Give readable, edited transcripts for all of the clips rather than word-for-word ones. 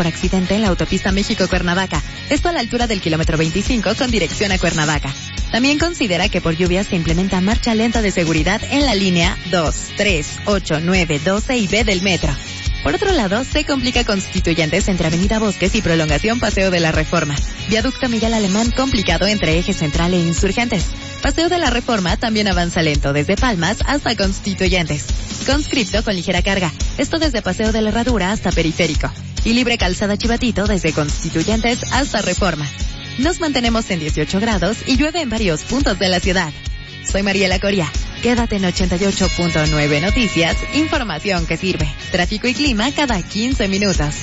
por accidente en la autopista México-Cuernavaca. Esto a la altura del kilómetro 25 con dirección a Cuernavaca. También considera que por lluvias se implementa marcha lenta de seguridad en la línea 2, 3, 8, 9, 12 y B del metro. Por otro lado, se complica Constituyentes entre Avenida Bosques y Prolongación Paseo de la Reforma. Viaducto Miguel Alemán complicado entre Eje Central e Insurgentes. Paseo de la Reforma también avanza lento desde Palmas hasta Constituyentes. Conscripto con ligera carga, esto desde Paseo de la Herradura hasta Periférico. Y libre calzada Chivatito desde Constituyentes hasta Reforma. Nos mantenemos en 18 grados y llueve en varios puntos de la ciudad. Soy Mariela Coria. Quédate en 88.9 Noticias, información que sirve. Tráfico y clima cada 15 minutos.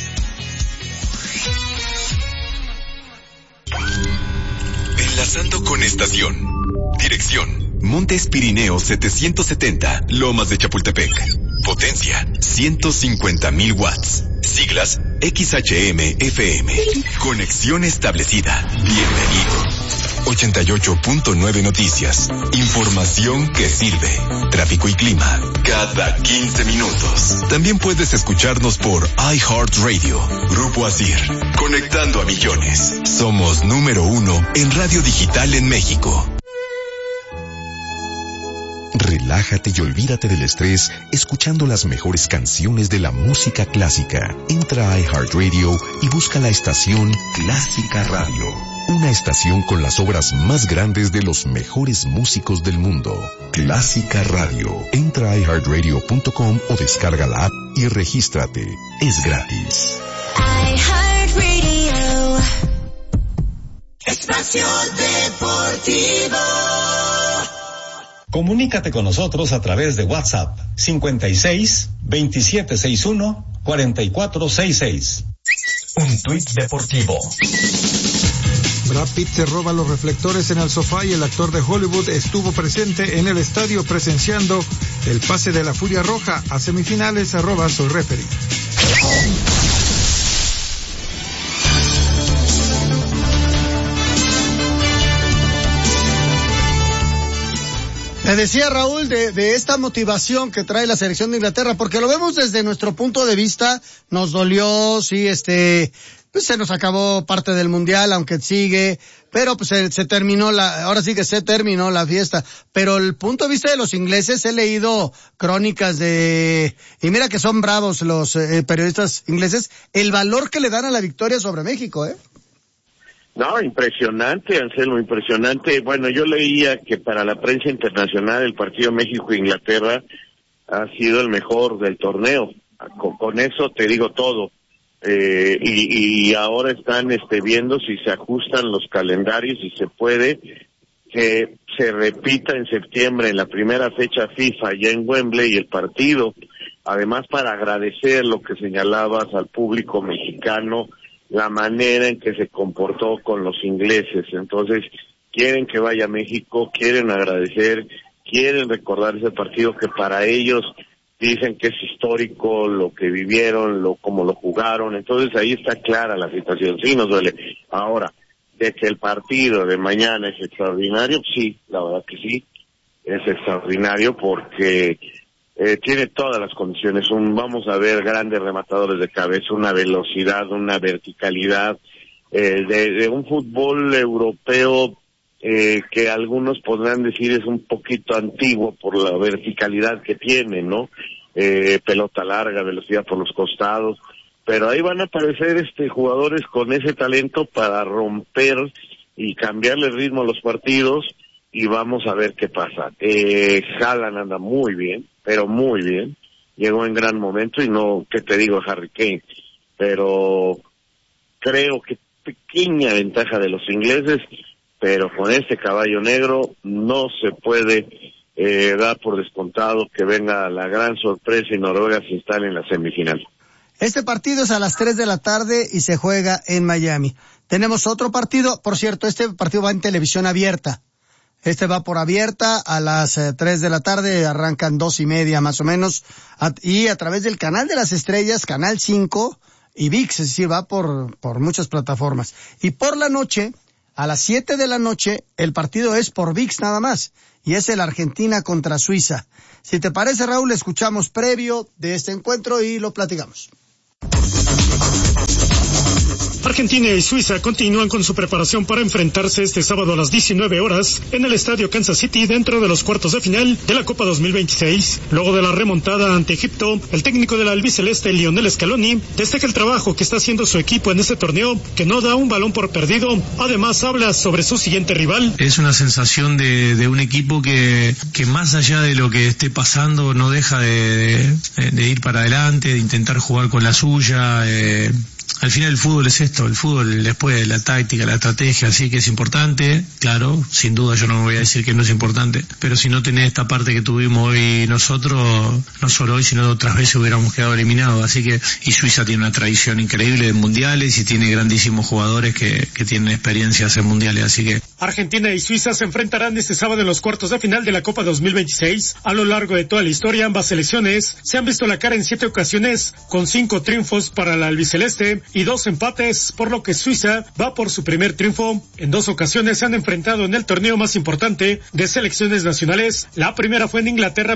Enlazando con estación. Dirección: Montes Pirineos 770, Lomas de Chapultepec. Potencia: 150,000 watts. Siglas: XHM-FM. Conexión establecida. Bienvenido. 88.9 Noticias. Información que sirve. Tráfico y clima cada 15 minutos. También puedes escucharnos por iHeartRadio. Grupo Asir. Conectando a millones. Somos número 1 en radio digital en México. Relájate y olvídate del estrés escuchando las mejores canciones de la música clásica. Entra a iHeartRadio y busca la estación Clásica Radio. Una estación con las obras más grandes de los mejores músicos del mundo. Clásica Radio. Entra a iHeartRadio.com o descarga la app y regístrate. Es gratis. iHeartRadio. Espacio Deportivo. Comunícate con nosotros a través de WhatsApp 56 2761 4466. Un tuit deportivo. Brad Pitt se roba los reflectores en el sofá y el actor de Hollywood estuvo presente en el estadio presenciando el pase de la Furia Roja a semifinales. @soy referee. Me decía Raúl de esta motivación que trae la selección de Inglaterra, porque lo vemos desde nuestro punto de vista, nos dolió, sí, pues se nos acabó parte del mundial, aunque sigue, pero pues se terminó ahora sí que se terminó la fiesta. Pero el punto de vista de los ingleses, he leído crónicas y mira que son bravos los periodistas ingleses, el valor que le dan a la victoria sobre México, No, impresionante, Anselmo, impresionante. Bueno, yo leía que para la prensa internacional el partido México-Inglaterra ha sido el mejor del torneo. Con eso te digo todo. Y ahora están viendo si se ajustan los calendarios y se puede que se repita en septiembre en la primera fecha FIFA ya en Wembley el partido. Además, para agradecer lo que señalabas al público mexicano, la manera en que se comportó con los ingleses. Entonces, quieren que vaya a México, quieren agradecer, quieren recordar ese partido que para ellos dicen que es histórico, lo que vivieron, cómo lo jugaron. Entonces, ahí está clara la situación. Sí, nos duele. Ahora, de que el partido de mañana es extraordinario, sí, la verdad que sí, es extraordinario porque tiene todas las condiciones. Vamos a ver grandes rematadores de cabeza, una velocidad, una verticalidad, de un fútbol europeo que algunos podrán decir es un poquito antiguo por la verticalidad que tiene, ¿no? Pelota larga, velocidad por los costados, pero ahí van a aparecer jugadores con ese talento para romper y cambiarle el ritmo a los partidos, y vamos a ver qué pasa. Haaland anda muy bien, pero muy bien, llegó en gran momento, y no, ¿qué te digo, Harry Kane? Pero creo que pequeña ventaja de los ingleses, pero con este caballo negro no se puede dar por descontado que venga la gran sorpresa y Noruega se instale en la semifinal. Este partido es a las 3 de la tarde y se juega en Miami. Tenemos otro partido, por cierto, este partido va en televisión abierta. Va por abierta a las 3 de la tarde, arrancan 2:30 más o menos, y a través del canal de las estrellas, Canal 5 y ViX, es decir, va por muchas plataformas. Y por la noche, a las 7 de la noche, el partido es por ViX nada más, y es el Argentina contra Suiza. Si te parece, Raúl, escuchamos previo de este encuentro y lo platicamos. Argentina y Suiza continúan con su preparación para enfrentarse este sábado a las 19 horas en el estadio Kansas City dentro de los cuartos de final de la Copa 2026. Luego de la remontada ante Egipto, el técnico de la albiceleste, Lionel Scaloni, destaca el trabajo que está haciendo su equipo en este torneo, que no da un balón por perdido. Además, habla sobre su siguiente rival. Es una sensación de un equipo que más allá de lo que esté pasando no deja de ir para adelante, de intentar jugar con la suya. Al final el fútbol es esto, el fútbol después la táctica, la estrategia, así que es importante, claro, sin duda yo no me voy a decir que no es importante, pero si no tenés esta parte que tuvimos hoy nosotros, no solo hoy sino otras veces hubiéramos quedado eliminados, así que, y Suiza tiene una tradición increíble de mundiales y tiene grandísimos jugadores que tienen experiencias en mundiales, así que... Argentina y Suiza se enfrentarán este sábado en los cuartos de final de la Copa 2026. A lo largo de toda la historia, ambas selecciones se han visto la cara en 7 ocasiones, con 5 triunfos para la albiceleste y 2 empates, por lo que Suiza va por su primer triunfo. En 2 ocasiones se han enfrentado en el torneo más importante de selecciones nacionales. La primera fue en Inglaterra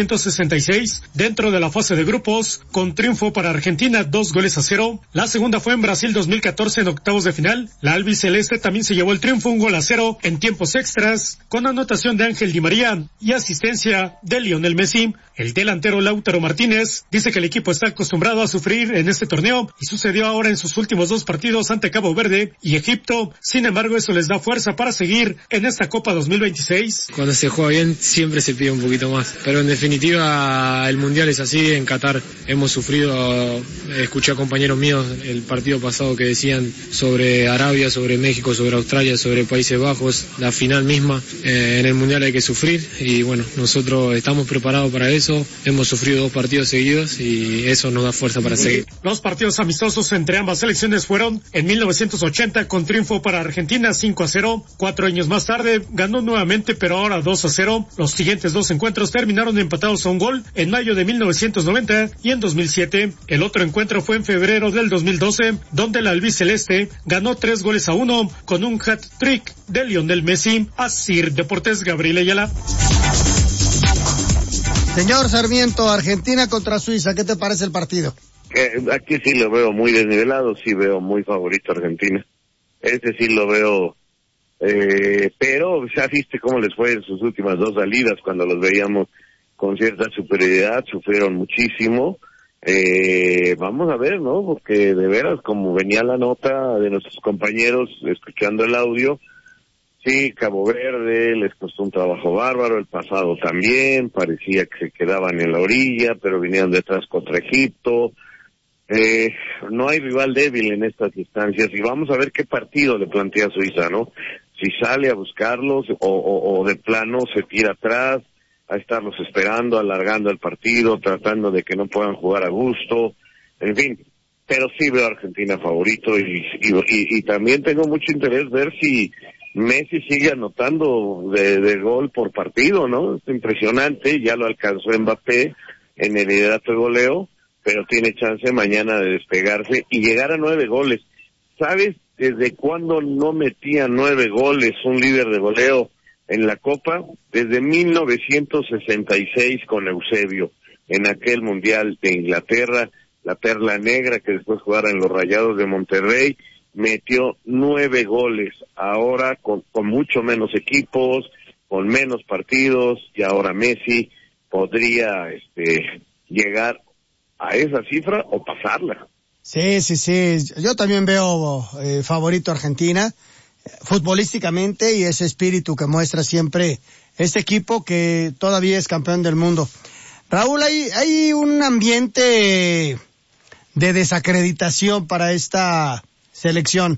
1966, dentro de la fase de grupos, con triunfo para Argentina 2-0. La segunda fue en Brasil 2014 en octavos de final. La albiceleste también se llevó el triunfo 1-0 en tiempos extras, con anotación de Ángel Di María y asistencia de Lionel Messi. El delantero Lautaro Martínez dice que el equipo está acostumbrado a sufrir en este torneo y sucedió ahora en sus últimos 2 partidos ante Cabo Verde y Egipto. Sin embargo, eso les da fuerza para seguir en esta Copa 2026. Cuando se juega bien siempre se pide un poquito más, pero en definitiva el Mundial es así. En Qatar hemos sufrido, escuché a compañeros míos el partido pasado que decían sobre Arabia, sobre México, sobre Australia, sobre Países Bajos, la final misma. En el Mundial hay que sufrir y bueno, nosotros estamos preparados para eso. Hemos sufrido 2 partidos seguidos y eso nos da fuerza para seguir. Los partidos amistosos entre ambas selecciones fueron en 1980 con triunfo para Argentina 5-0. 4 años más tarde ganó nuevamente, pero ahora 2-0. Los siguientes 2 encuentros terminaron empatados a 1 gol en mayo de 1990 y en 2007. El otro encuentro fue en febrero del 2012, donde la albiceleste ganó 3-1 con un hat-trick de Lionel Messi. Asir Deportes, Gabriel Ayala. Señor Sarmiento, Argentina contra Suiza, ¿qué te parece el partido? Aquí sí lo veo muy desnivelado, sí veo muy favorito a Argentina. Sí lo veo, pero ya viste cómo les fue en sus últimas 2 salidas, cuando los veíamos con cierta superioridad, sufrieron muchísimo. Vamos a ver, ¿no? Porque de veras, como venía la nota de nuestros compañeros escuchando el audio, sí, Cabo Verde les costó un trabajo bárbaro, el pasado también, parecía que se quedaban en la orilla, pero vinieron detrás contra Egipto. No hay rival débil en estas instancias y vamos a ver qué partido le plantea Suiza, ¿no? Si sale a buscarlos o de plano se tira atrás a estarlos esperando, alargando el partido, tratando de que no puedan jugar a gusto, en fin. Pero sí veo a Argentina favorito y también tengo mucho interés ver si Messi sigue anotando de gol por partido, ¿no? Es impresionante, ya lo alcanzó Mbappé en el liderato de goleo, pero tiene chance mañana de despegarse y llegar a 9 goles. ¿Sabes desde cuándo no metía 9 goles un líder de goleo en la Copa? Desde 1966 con Eusebio, en aquel Mundial de Inglaterra, la Perla Negra, que después jugara en los Rayados de Monterrey, metió 9 goles, ahora con mucho menos equipos, con menos partidos, y ahora Messi podría llegar a esa cifra o pasarla. Sí, yo también veo favorito a Argentina, futbolísticamente, y ese espíritu que muestra siempre este equipo que todavía es campeón del mundo. Raúl, hay un ambiente de desacreditación para esta selección.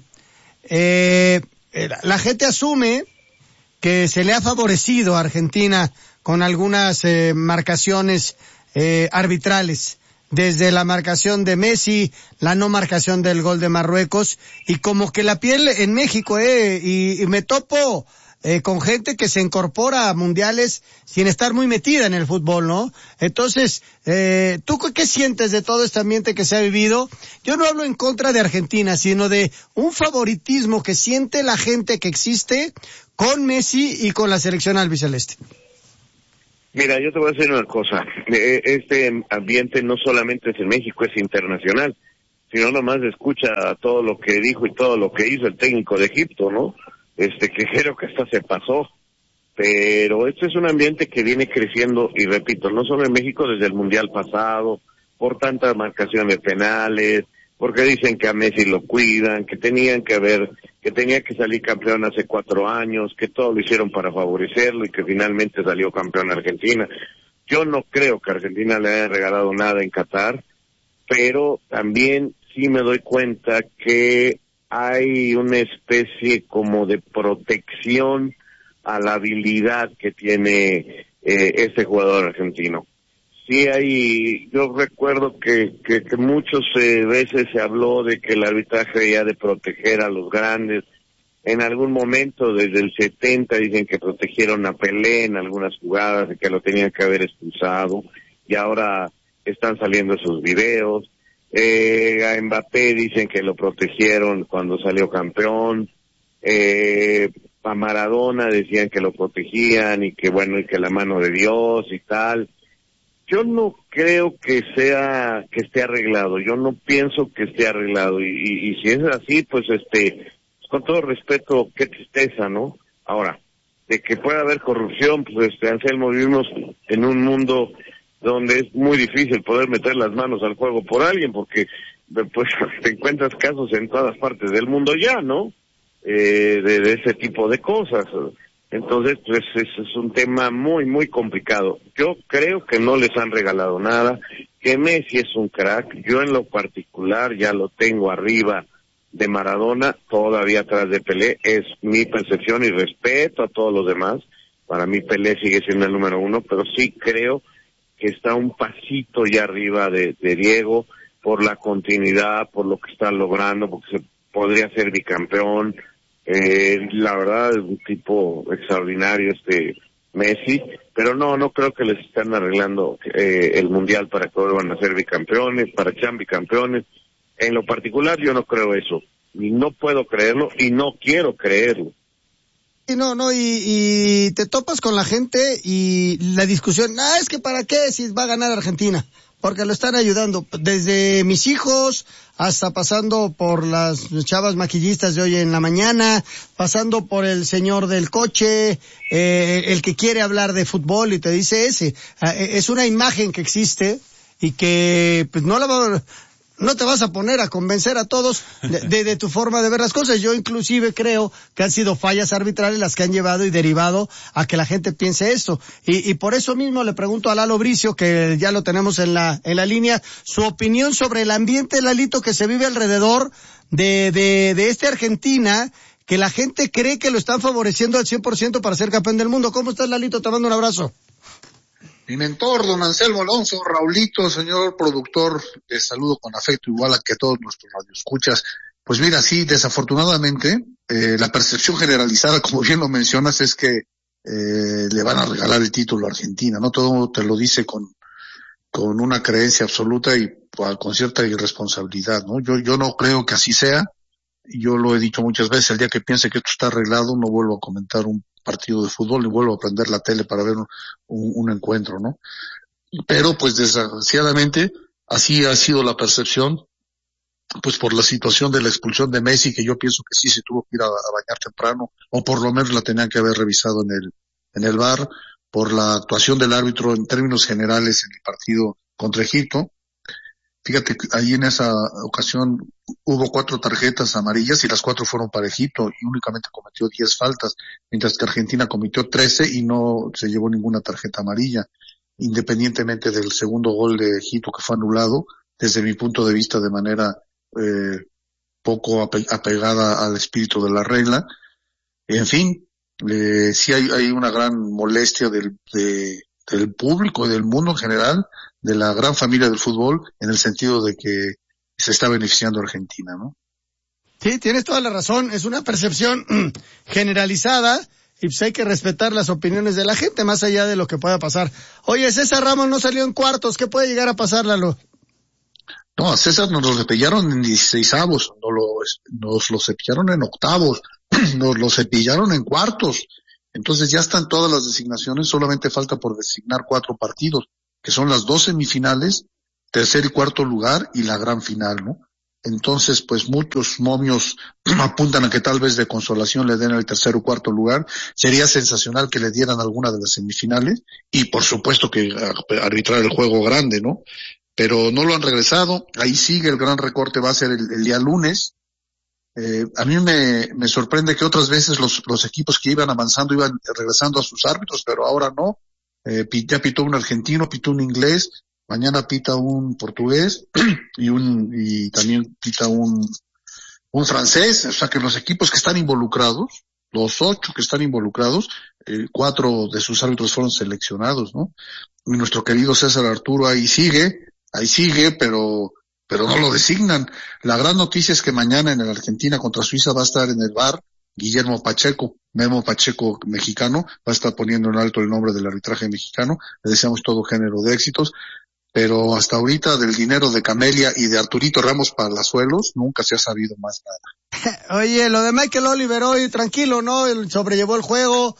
La gente asume que se le ha favorecido a Argentina con algunas marcaciones arbitrales, desde la marcación de Messi, la no marcación del gol de Marruecos, y como que la piel en México, y me topo con gente que se incorpora a mundiales sin estar muy metida en el fútbol, ¿no? Entonces, ¿tú qué sientes de todo este ambiente que se ha vivido? Yo no hablo en contra de Argentina, sino de un favoritismo que siente la gente que existe con Messi y con la selección albiceleste. Mira, yo te voy a decir una cosa. Este ambiente no solamente es en México, es internacional. Si no, nomás escucha todo lo que dijo y todo lo que hizo el técnico de Egipto, ¿no? Que creo que hasta se pasó. Pero este es un ambiente que viene creciendo, y repito, no solo en México, desde el Mundial pasado, por tantas marcaciones penales, porque dicen que a Messi lo cuidan, que tenía que salir campeón hace 4 años, que todo lo hicieron para favorecerlo y que finalmente salió campeón Argentina. Yo no creo que Argentina le haya regalado nada en Qatar, pero también sí me doy cuenta que hay una especie como de protección a la habilidad que tiene este jugador argentino. Sí yo recuerdo que muchas veces se habló de que el arbitraje debía de proteger a los grandes. En algún momento, desde el 70, dicen que protegieron a Pelé en algunas jugadas y que lo tenían que haber expulsado, y ahora están saliendo esos videos. A Mbappé dicen que lo protegieron cuando salió campeón. A Maradona decían que lo protegían y que que la mano de Dios y tal. Yo no creo que esté arreglado. Yo no pienso que esté arreglado. Y si es así, pues con todo respeto, qué tristeza, ¿no? Ahora, de que pueda haber corrupción, pues Anselmo, vivimos en un mundo donde es muy difícil poder meter las manos al fuego por alguien, porque pues te encuentras casos en todas partes del mundo ya, ¿no? De ese tipo de cosas. Entonces, pues es un tema muy, muy complicado. Yo creo que no les han regalado nada, que Messi es un crack. Yo en lo particular ya lo tengo arriba de Maradona, todavía atrás de Pelé. Es mi percepción y respeto a todos los demás. Para mí Pelé sigue siendo el número 1, pero sí creo que está un pasito ya arriba de Diego por la continuidad, por lo que está logrando, porque se podría ser bicampeón. La verdad es un tipo extraordinario Messi, pero no creo que les estén arreglando el mundial para que vuelvan a ser bicampeones, para que sean bicampeones. En lo particular yo no creo eso, y no puedo creerlo y no quiero creerlo. Y te topas con la gente y la discusión, es que para qué si va a ganar Argentina, porque lo están ayudando, desde mis hijos hasta pasando por las chavas maquillistas de hoy en la mañana, pasando por el señor del coche, el que quiere hablar de fútbol y te dice es una imagen que existe y que pues no te vas a poner a convencer a todos de tu forma de ver las cosas. Yo inclusive creo que han sido fallas arbitrales las que han llevado y derivado a que la gente piense esto. Y por eso mismo le pregunto a Lalo Bricio, que ya lo tenemos en la línea, su opinión sobre el ambiente, Lalito, que se vive alrededor de Argentina, que la gente cree que lo están favoreciendo al 100% para ser campeón del mundo. ¿Cómo estás, Lalito? Te mando un abrazo. Mi mentor, don Anselmo Alonso, Raulito, señor productor, les saludo con afecto, igual a que todos nuestros radioescuchas. Pues mira, sí, desafortunadamente, la percepción generalizada, como bien lo mencionas, es que le van a regalar el título a Argentina, ¿no? Todo te lo dice con una creencia absoluta y con cierta irresponsabilidad, ¿no? Yo no creo que así sea. Yo lo he dicho muchas veces, el día que piense que esto está arreglado, no vuelvo a comentar un partido de fútbol ni vuelvo a prender la tele para ver un encuentro, ¿no? Pero pues desgraciadamente así ha sido la percepción, pues por la situación de la expulsión de Messi, que yo pienso que sí se tuvo que ir a bañar temprano, o por lo menos la tenían que haber revisado en el VAR, por la actuación del árbitro en términos generales en el partido contra Egipto. Fíjate, ahí en esa ocasión hubo 4 tarjetas amarillas y las 4 fueron para Egipto y únicamente cometió 10 faltas, mientras que Argentina cometió 13 y no se llevó ninguna tarjeta amarilla, independientemente del segundo gol de Egipto que fue anulado, desde mi punto de vista de manera poco apegada al espíritu de la regla. En fin, sí hay una gran molestia del público y del mundo en general, de la gran familia del fútbol, en el sentido de que se está beneficiando Argentina, ¿no? Sí, tienes toda la razón, es una percepción generalizada y pues hay que respetar las opiniones de la gente más allá de lo que pueda pasar. Oye, César Ramos no salió en cuartos, ¿qué puede llegar a pasar, Lalo? No, a César nos lo cepillaron en 16avos, nos lo cepillaron en octavos, nos lo cepillaron en cuartos. Entonces ya están todas las designaciones, solamente falta por designar 4 partidos, que son las 2 semifinales, tercer y cuarto lugar y la gran final, ¿no? Entonces, pues muchos momios apuntan a que tal vez de consolación le den el tercer o cuarto lugar. Sería sensacional que le dieran alguna de las semifinales y por supuesto que arbitrar el juego grande, ¿no? Pero no lo han regresado. Ahí sigue, el gran recorte va a ser el día lunes. A mí me sorprende que otras veces los equipos que iban avanzando iban regresando a sus árbitros, pero ahora no. Ya pitó un argentino, pitó un inglés, mañana pita un portugués y también pita un francés. O sea que los equipos que están involucrados, los 8 que están involucrados, 4 de sus árbitros fueron seleccionados, ¿no? Y nuestro querido César Arturo ahí sigue, pero no lo designan. La gran noticia es que mañana en el Argentina contra Suiza va a estar en el VAR Guillermo Pacheco, Memo Pacheco mexicano, va a estar poniendo en alto el nombre del arbitraje mexicano. Le deseamos todo género de éxitos, pero hasta ahorita del dinero de Camelia y de Arturito Ramos Palazuelos nunca se ha sabido más nada. Oye, lo de Michael Oliver hoy, tranquilo, ¿no? Él sobrellevó el juego,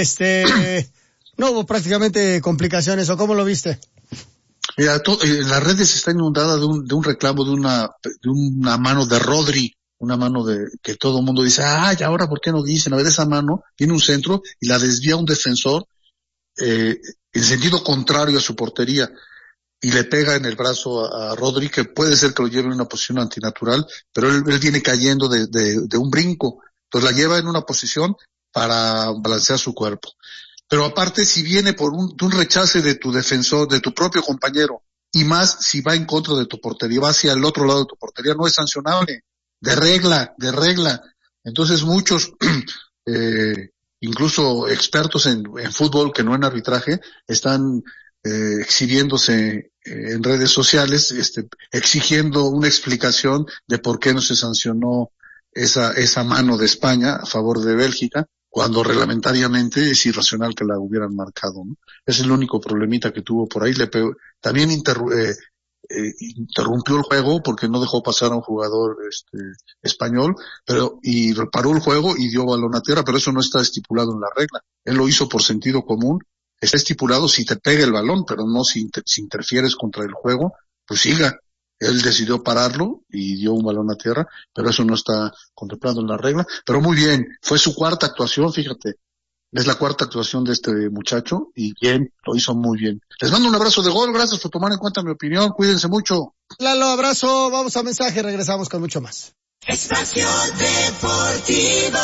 no hubo prácticamente complicaciones, ¿o cómo lo viste? Mira, las redes están inundadas de un reclamo de una mano de Rodri, una mano que todo el mundo dice, y ahora ¿por qué no dicen? A ver, esa mano tiene un centro y la desvía un defensor, en sentido contrario a su portería, y le pega en el brazo a Rodri, que puede ser que lo lleve en una posición antinatural, pero él viene cayendo de un brinco, entonces la lleva en una posición para balancear su cuerpo. Pero aparte, si viene por un rechace de tu defensor, de tu propio compañero, y más si va en contra de tu portería, va hacia el otro lado de tu portería, no es sancionable. De regla. Entonces muchos, incluso expertos en fútbol, que no en arbitraje, están exhibiéndose en redes sociales, exigiendo una explicación de por qué no se sancionó esa mano de España a favor de Bélgica, cuando reglamentariamente es irracional que la hubieran marcado, ¿no? Es el único problemita que tuvo por ahí. También interrumpió el juego porque no dejó pasar a un jugador español, y paró el juego y dio balón a tierra, pero eso no está estipulado en la regla. Él lo hizo por sentido común. Está estipulado si te pega el balón, pero no si interfieres contra el juego, pues siga. Él decidió pararlo y dio un balón a tierra, pero eso no está contemplado en la regla. Pero muy bien, fue su cuarta actuación, fíjate. Es la cuarta actuación de este muchacho y bien, lo hizo muy bien. Les mando un abrazo de gol, gracias por tomar en cuenta mi opinión, cuídense mucho. Lalo, abrazo, vamos a mensaje, regresamos con mucho más. Espacio Deportivo.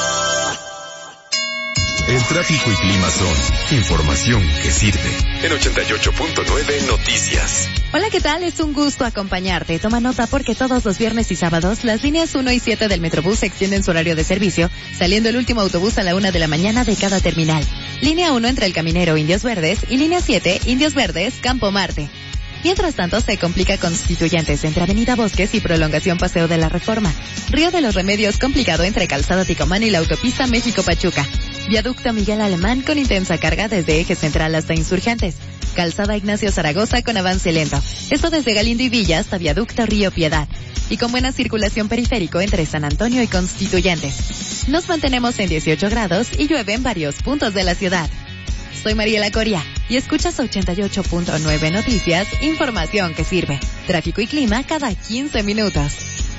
El tráfico y clima son información que sirve. En 88.9 Noticias. Hola, ¿qué tal? Es un gusto acompañarte. Toma nota porque todos los viernes y sábados las líneas 1 y 7 del Metrobús extienden su horario de servicio, saliendo el último autobús a la 1 de la mañana de cada terminal. Línea 1 entre El Caminero, Indios Verdes, y línea 7, Indios Verdes, Campo Marte. Mientras tanto, se complica Constituyentes entre Avenida Bosques y Prolongación Paseo de la Reforma. Río de los Remedios complicado entre Calzada Ticomán y la autopista México-Pachuca. Viaducto Miguel Alemán con intensa carga desde Eje Central hasta Insurgentes. Calzada Ignacio Zaragoza con avance lento. Esto desde Galindo y Villa hasta Viaducto Río Piedad. Y con buena circulación periférico entre San Antonio y Constituyentes. Nos mantenemos en 18 grados y llueve en varios puntos de la ciudad. Soy Mariela Coria y escuchas 88.9 Noticias, información que sirve. Tráfico y clima cada 15 minutos.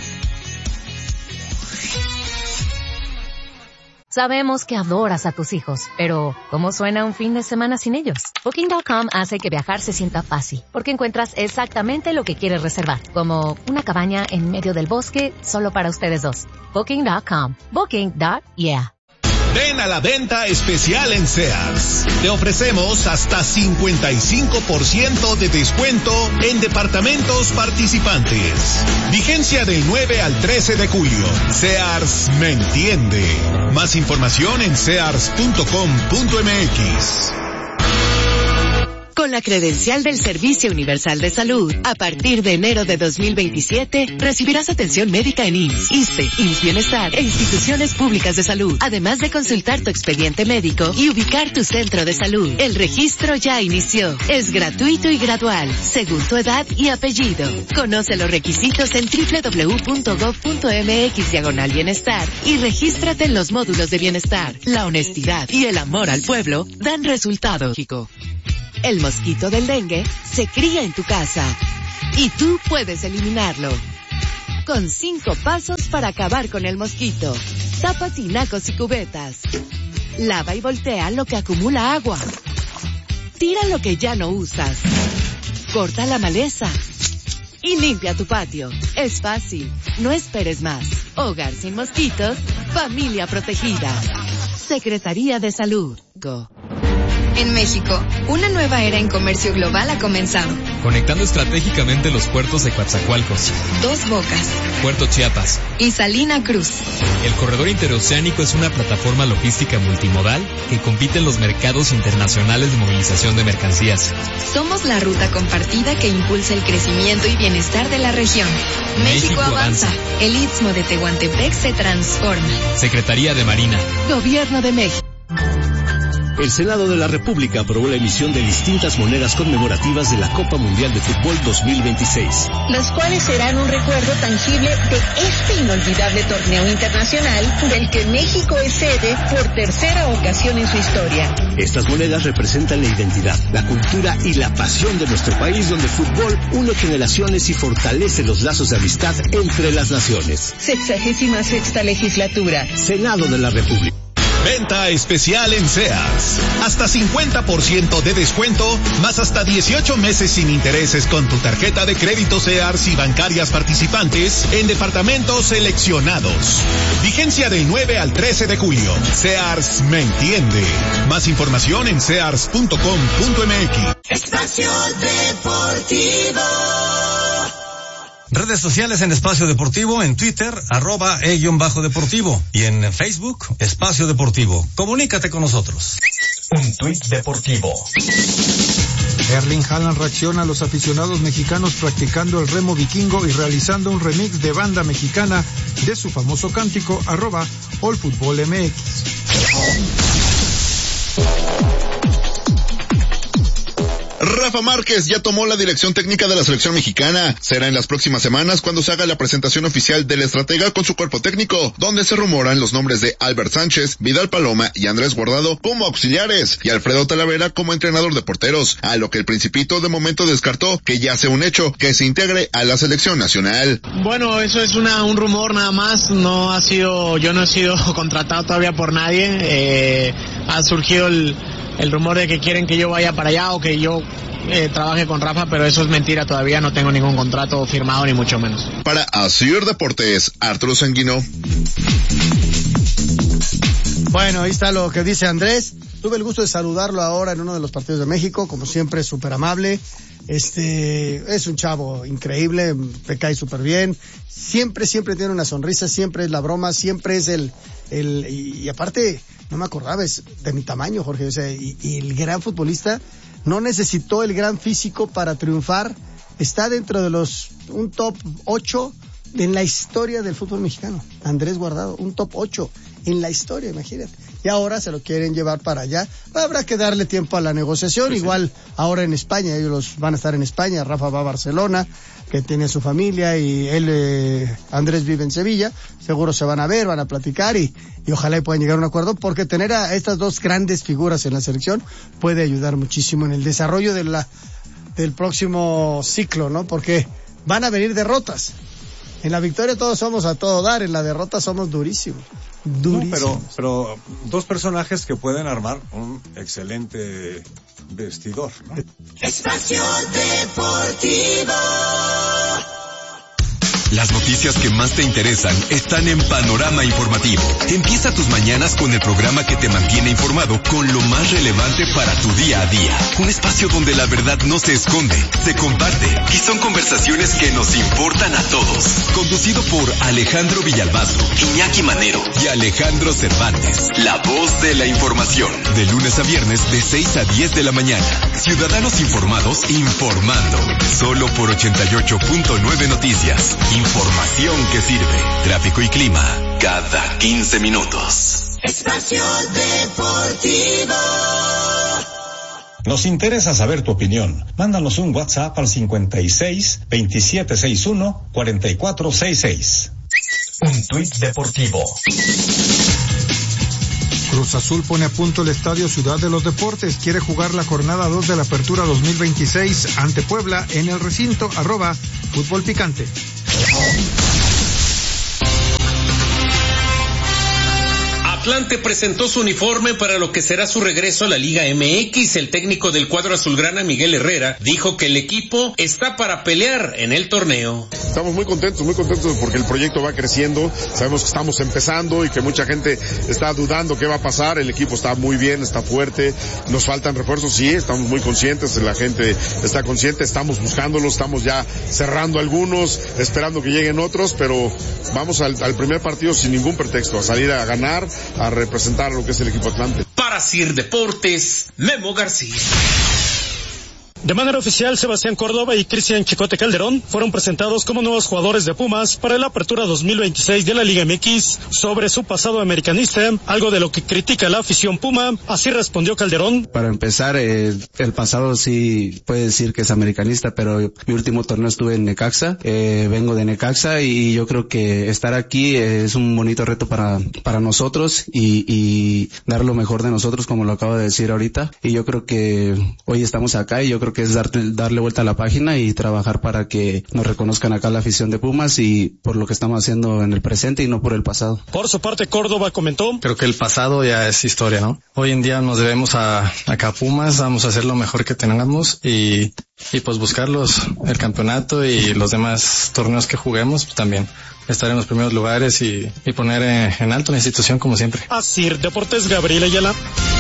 Sabemos que adoras a tus hijos, pero ¿cómo suena un fin de semana sin ellos? Booking.com hace que viajar se sienta fácil, porque encuentras exactamente lo que quieres reservar, como una cabaña en medio del bosque solo para ustedes dos. Booking.com. Booking.yeah. Ven a la venta especial en Sears. Te ofrecemos hasta 55% de descuento en departamentos participantes. Vigencia del 9 al 13 de julio. Sears me entiende. Más información en sears.com.mx. Con la credencial del Servicio Universal de Salud, a partir de enero de 2027, recibirás atención médica en IMSS, ISSSTE, IMSS Bienestar e instituciones públicas de salud, además de consultar tu expediente médico y ubicar tu centro de salud. El registro ya inició. Es gratuito y gradual, según tu edad y apellido. Conoce los requisitos en www.gov.mx/bienestar y regístrate en los módulos de bienestar. La honestidad y el amor al pueblo dan resultado. El mosquito del dengue se cría en tu casa y tú puedes eliminarlo. con 5 pasos para acabar con el mosquito. Tapa tinacos y cubetas. Lava y voltea lo que acumula agua. Tira lo que ya no usas. Corta la maleza. Y limpia tu patio. Es fácil. No esperes más. Hogar sin mosquitos. Familia protegida. Secretaría de Salud. Go. En México, una nueva era en comercio global ha comenzado. Conectando estratégicamente los puertos de Coatzacoalcos, Dos Bocas, Puerto Chiapas y Salina Cruz. El corredor interoceánico es una plataforma logística multimodal que compite en los mercados internacionales de movilización de mercancías. Somos la ruta compartida que impulsa el crecimiento y bienestar de la región. México avanza. El Istmo de Tehuantepec se transforma. Secretaría de Marina. Gobierno de México. El Senado de la República aprobó la emisión de distintas monedas conmemorativas de la Copa Mundial de Fútbol 2026. Las cuales serán un recuerdo tangible de este inolvidable torneo internacional del que México es sede por tercera ocasión en su historia. Estas monedas representan la identidad, la cultura y la pasión de nuestro país, donde el fútbol une generaciones y fortalece los lazos de amistad entre las naciones. 66ª legislatura. Senado de la República. Venta especial en Sears. Hasta 50% de descuento, más hasta 18 meses sin intereses con tu tarjeta de crédito Sears y bancarias participantes en departamentos seleccionados. Vigencia del 9 al 13 de julio. Sears me entiende. Más información en sears.com.mx. Espacio Deportivo. Redes sociales en Espacio Deportivo, en Twitter, @e_deportivo y en Facebook, Espacio Deportivo. Comunícate con nosotros. Un tuit deportivo. Erling Haaland reacciona a los aficionados mexicanos practicando el remo vikingo y realizando un remix de banda mexicana de su famoso cántico @allfutbolmx. Rafa Márquez ya tomó la dirección técnica de la selección mexicana. Será en las próximas semanas cuando se haga la presentación oficial del estratega con su cuerpo técnico, donde se rumoran los nombres de Albert Sánchez, Vidal Paloma y Andrés Guardado como auxiliares y Alfredo Talavera como entrenador de porteros, a lo que el Principito de momento descartó que ya sea un hecho que se integre a la selección nacional. Bueno, eso es un rumor nada más, yo no he sido contratado todavía por nadie, ha surgido el rumor de que quieren que yo vaya para allá o que yo trabaje con Rafa, pero eso es mentira, todavía no tengo ningún contrato firmado ni mucho menos. Para Asir Deportes, Arturo Sanguino. Bueno, ahí está lo que dice Andrés. Tuve el gusto de saludarlo ahora en uno de los partidos de México, como siempre súper amable. Es un chavo increíble, te cae súper bien. Siempre tiene una sonrisa, siempre es la broma, siempre es y aparte, no me acordaba, es de mi tamaño, Jorge, o sea, y el gran futbolista no necesitó el gran físico para triunfar, está dentro de un top 8 en la historia del fútbol mexicano. Andrés Guardado, un top 8 en la historia, imagínate. Y ahora se lo quieren llevar para allá. Habrá que darle tiempo a la negociación, pues igual sí. Ahora en España, ellos van a estar en España, Rafa va a Barcelona, que tiene su familia, y él, Andrés vive en Sevilla, seguro se van a ver, van a platicar y ojalá puedan llegar a un acuerdo, porque tener a estas dos grandes figuras en la selección puede ayudar muchísimo en el desarrollo del próximo ciclo, ¿no? Porque van a venir derrotas. En la victoria todos somos a todo dar, en la derrota somos durísimos. No, pero dos personajes que pueden armar un excelente vestidor, ¿no? Espacio Deportivo. Las noticias que más te interesan están en Panorama Informativo. Empieza tus mañanas con el programa que te mantiene informado con lo más relevante para tu día a día. Un espacio donde la verdad no se esconde, se comparte y son conversaciones que nos importan a todos. Conducido por Alejandro Villalbazo, Iñaki Manero y Alejandro Cervantes. La voz de la información. De lunes a viernes de 6 a 10 de la mañana. Ciudadanos informados informando. Solo por 88.9 Noticias. Información que sirve. Tráfico y clima cada 15 minutos. Espacio Deportivo. Nos interesa saber tu opinión. Mándanos un WhatsApp al 56 2761 4466. Un tuit deportivo. Cruz Azul pone a punto el Estadio Ciudad de los Deportes. Quiere jugar la jornada 2 de la Apertura 2026 ante Puebla en el recinto @Fútbol Picante. Atlante presentó su uniforme para lo que será su regreso a la Liga MX. El técnico del cuadro azulgrana, Miguel Herrera, dijo que el equipo está para pelear en el torneo. Estamos muy contentos porque el proyecto va creciendo. Sabemos que estamos empezando y que mucha gente está dudando qué va a pasar. El equipo está muy bien, está fuerte. Nos faltan refuerzos, sí, estamos muy conscientes, la gente está consciente, estamos buscándolos, estamos ya cerrando algunos, esperando que lleguen otros, pero vamos al primer partido sin ningún pretexto, a salir a ganar, a representar lo que es el equipo Atlante. Para CIR Deportes, Memo García. De manera oficial, Sebastián Córdoba y Cristian Chicote Calderón fueron presentados como nuevos jugadores de Pumas para la apertura 2026 de la Liga MX. Sobre su pasado americanista, algo de lo que critica la afición Puma, así respondió Calderón. Para empezar, el pasado sí puede decir que es americanista, pero mi último torneo estuve en Necaxa, vengo de Necaxa y yo creo que estar aquí es un bonito reto para nosotros y dar lo mejor de nosotros, como lo acabo de decir ahorita. Y yo creo que hoy estamos acá y yo creo que es darle vuelta a la página y trabajar para que nos reconozcan acá la afición de Pumas y por lo que estamos haciendo en el presente y no por el pasado. Por su parte, Córdoba comentó: creo que el pasado ya es historia, ¿no? Hoy en día nos debemos acá a Pumas, vamos a hacer lo mejor que tengamos y pues buscar el campeonato y los demás torneos que juguemos, pues también estar en los primeros lugares y poner en alto la institución como siempre. Así, Deportes, Gabriel Ayala.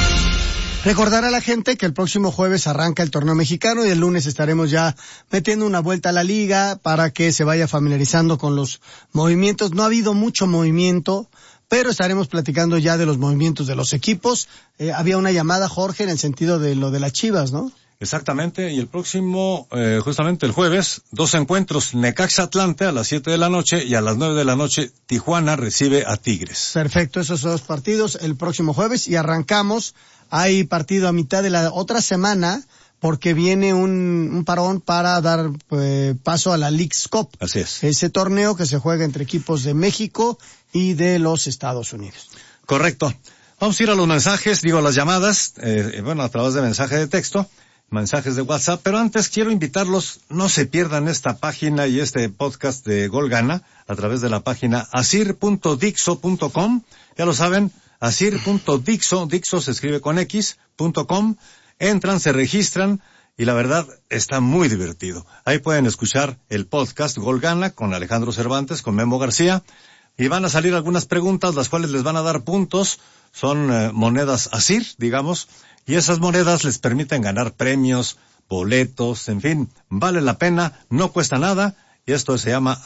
Recordar a la gente que el próximo jueves arranca el torneo mexicano y el lunes estaremos ya metiendo una vuelta a la liga para que se vaya familiarizando con los movimientos. No ha habido mucho movimiento, pero estaremos platicando ya de los movimientos de los equipos. Había una llamada, Jorge, en el sentido de lo de las Chivas, ¿no? Exactamente, y el próximo, justamente el jueves, 2 encuentros, Necaxa Atlante a las 7 de la noche y a las 9 de la noche Tijuana recibe a Tigres. Perfecto, esos 2 partidos el próximo jueves y arrancamos. Hay partido a mitad de la otra semana porque viene un parón para dar paso a la Leagues Cup. Así es. Ese torneo que se juega entre equipos de México y de los Estados Unidos. Correcto. Vamos a ir a los mensajes, a las llamadas, a través de mensaje de texto, mensajes de WhatsApp, pero antes quiero invitarlos, no se pierdan esta página y este podcast de Gol Gana a través de la página asir.dixo.com, ya lo saben, asir.dixo, Dixo se escribe con x.com, entran, se registran y la verdad está muy divertido. Ahí pueden escuchar el podcast Gol Gana con Alejandro Cervantes, con Memo García y van a salir algunas preguntas las cuales les van a dar puntos, son monedas Asir, digamos, y esas monedas les permiten ganar premios, boletos, en fin, vale la pena, no cuesta nada y esto se llama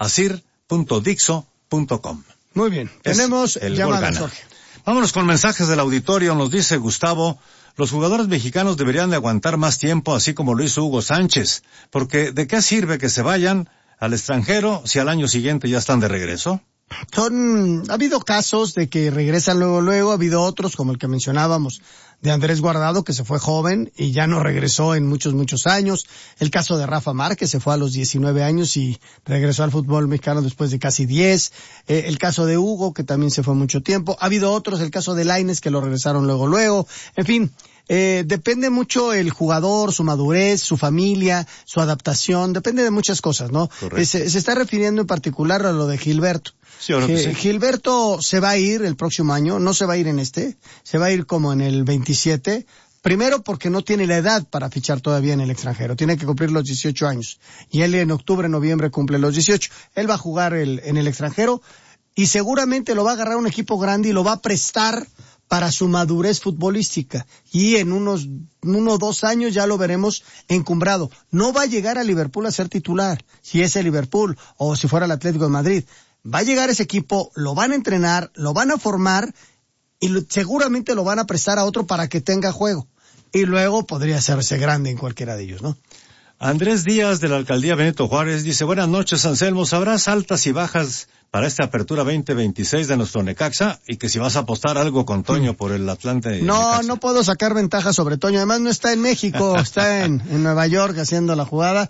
asir.dixo.com. Muy bien, tenemos llamadas, Jorge. Vámonos con mensajes del auditorio. Nos dice Gustavo, los jugadores mexicanos deberían de aguantar más tiempo, así como lo hizo Hugo Sánchez, porque ¿de qué sirve que se vayan al extranjero si al año siguiente ya están de regreso? Ha habido casos de que regresan luego, ha habido otros como el que mencionábamos de Andrés Guardado, que se fue joven y ya no regresó en muchos años. El caso de Rafa Márquez, se fue a los 19 años y regresó al fútbol mexicano después de casi 10. El caso de Hugo, que también se fue mucho tiempo. Ha habido otros, el caso de Lainez, que lo regresaron luego. En fin, depende mucho el jugador, su madurez, su familia, su adaptación, depende de muchas cosas, ¿no? Se está refiriendo en particular a lo de Gilberto. Sí, sí. Gilberto se va a ir el próximo año, no se va a ir se va a ir como en el 27, primero porque no tiene la edad para fichar todavía en el extranjero, tiene que cumplir los 18 años, y él en octubre, noviembre cumple los 18, él va a jugar en el extranjero, y seguramente lo va a agarrar un equipo grande y lo va a prestar para su madurez futbolística, y en unos 2 años ya lo veremos encumbrado. No va a llegar a Liverpool a ser titular, si es el Liverpool, o si fuera el Atlético de Madrid. Va a llegar ese equipo, lo van a entrenar, lo van a formar y seguramente lo van a prestar a otro para que tenga juego. Y luego podría hacerse grande en cualquiera de ellos, ¿no? Andrés Díaz de la Alcaldía Benito Juárez dice, buenas noches, Anselmo, ¿sabrás altas y bajas para esta apertura 2026 de nuestro Necaxa? Y que si vas a apostar algo con Toño por el Atlante. No, no puedo sacar ventaja sobre Toño, además no está en México, está en Nueva York haciendo la jugada.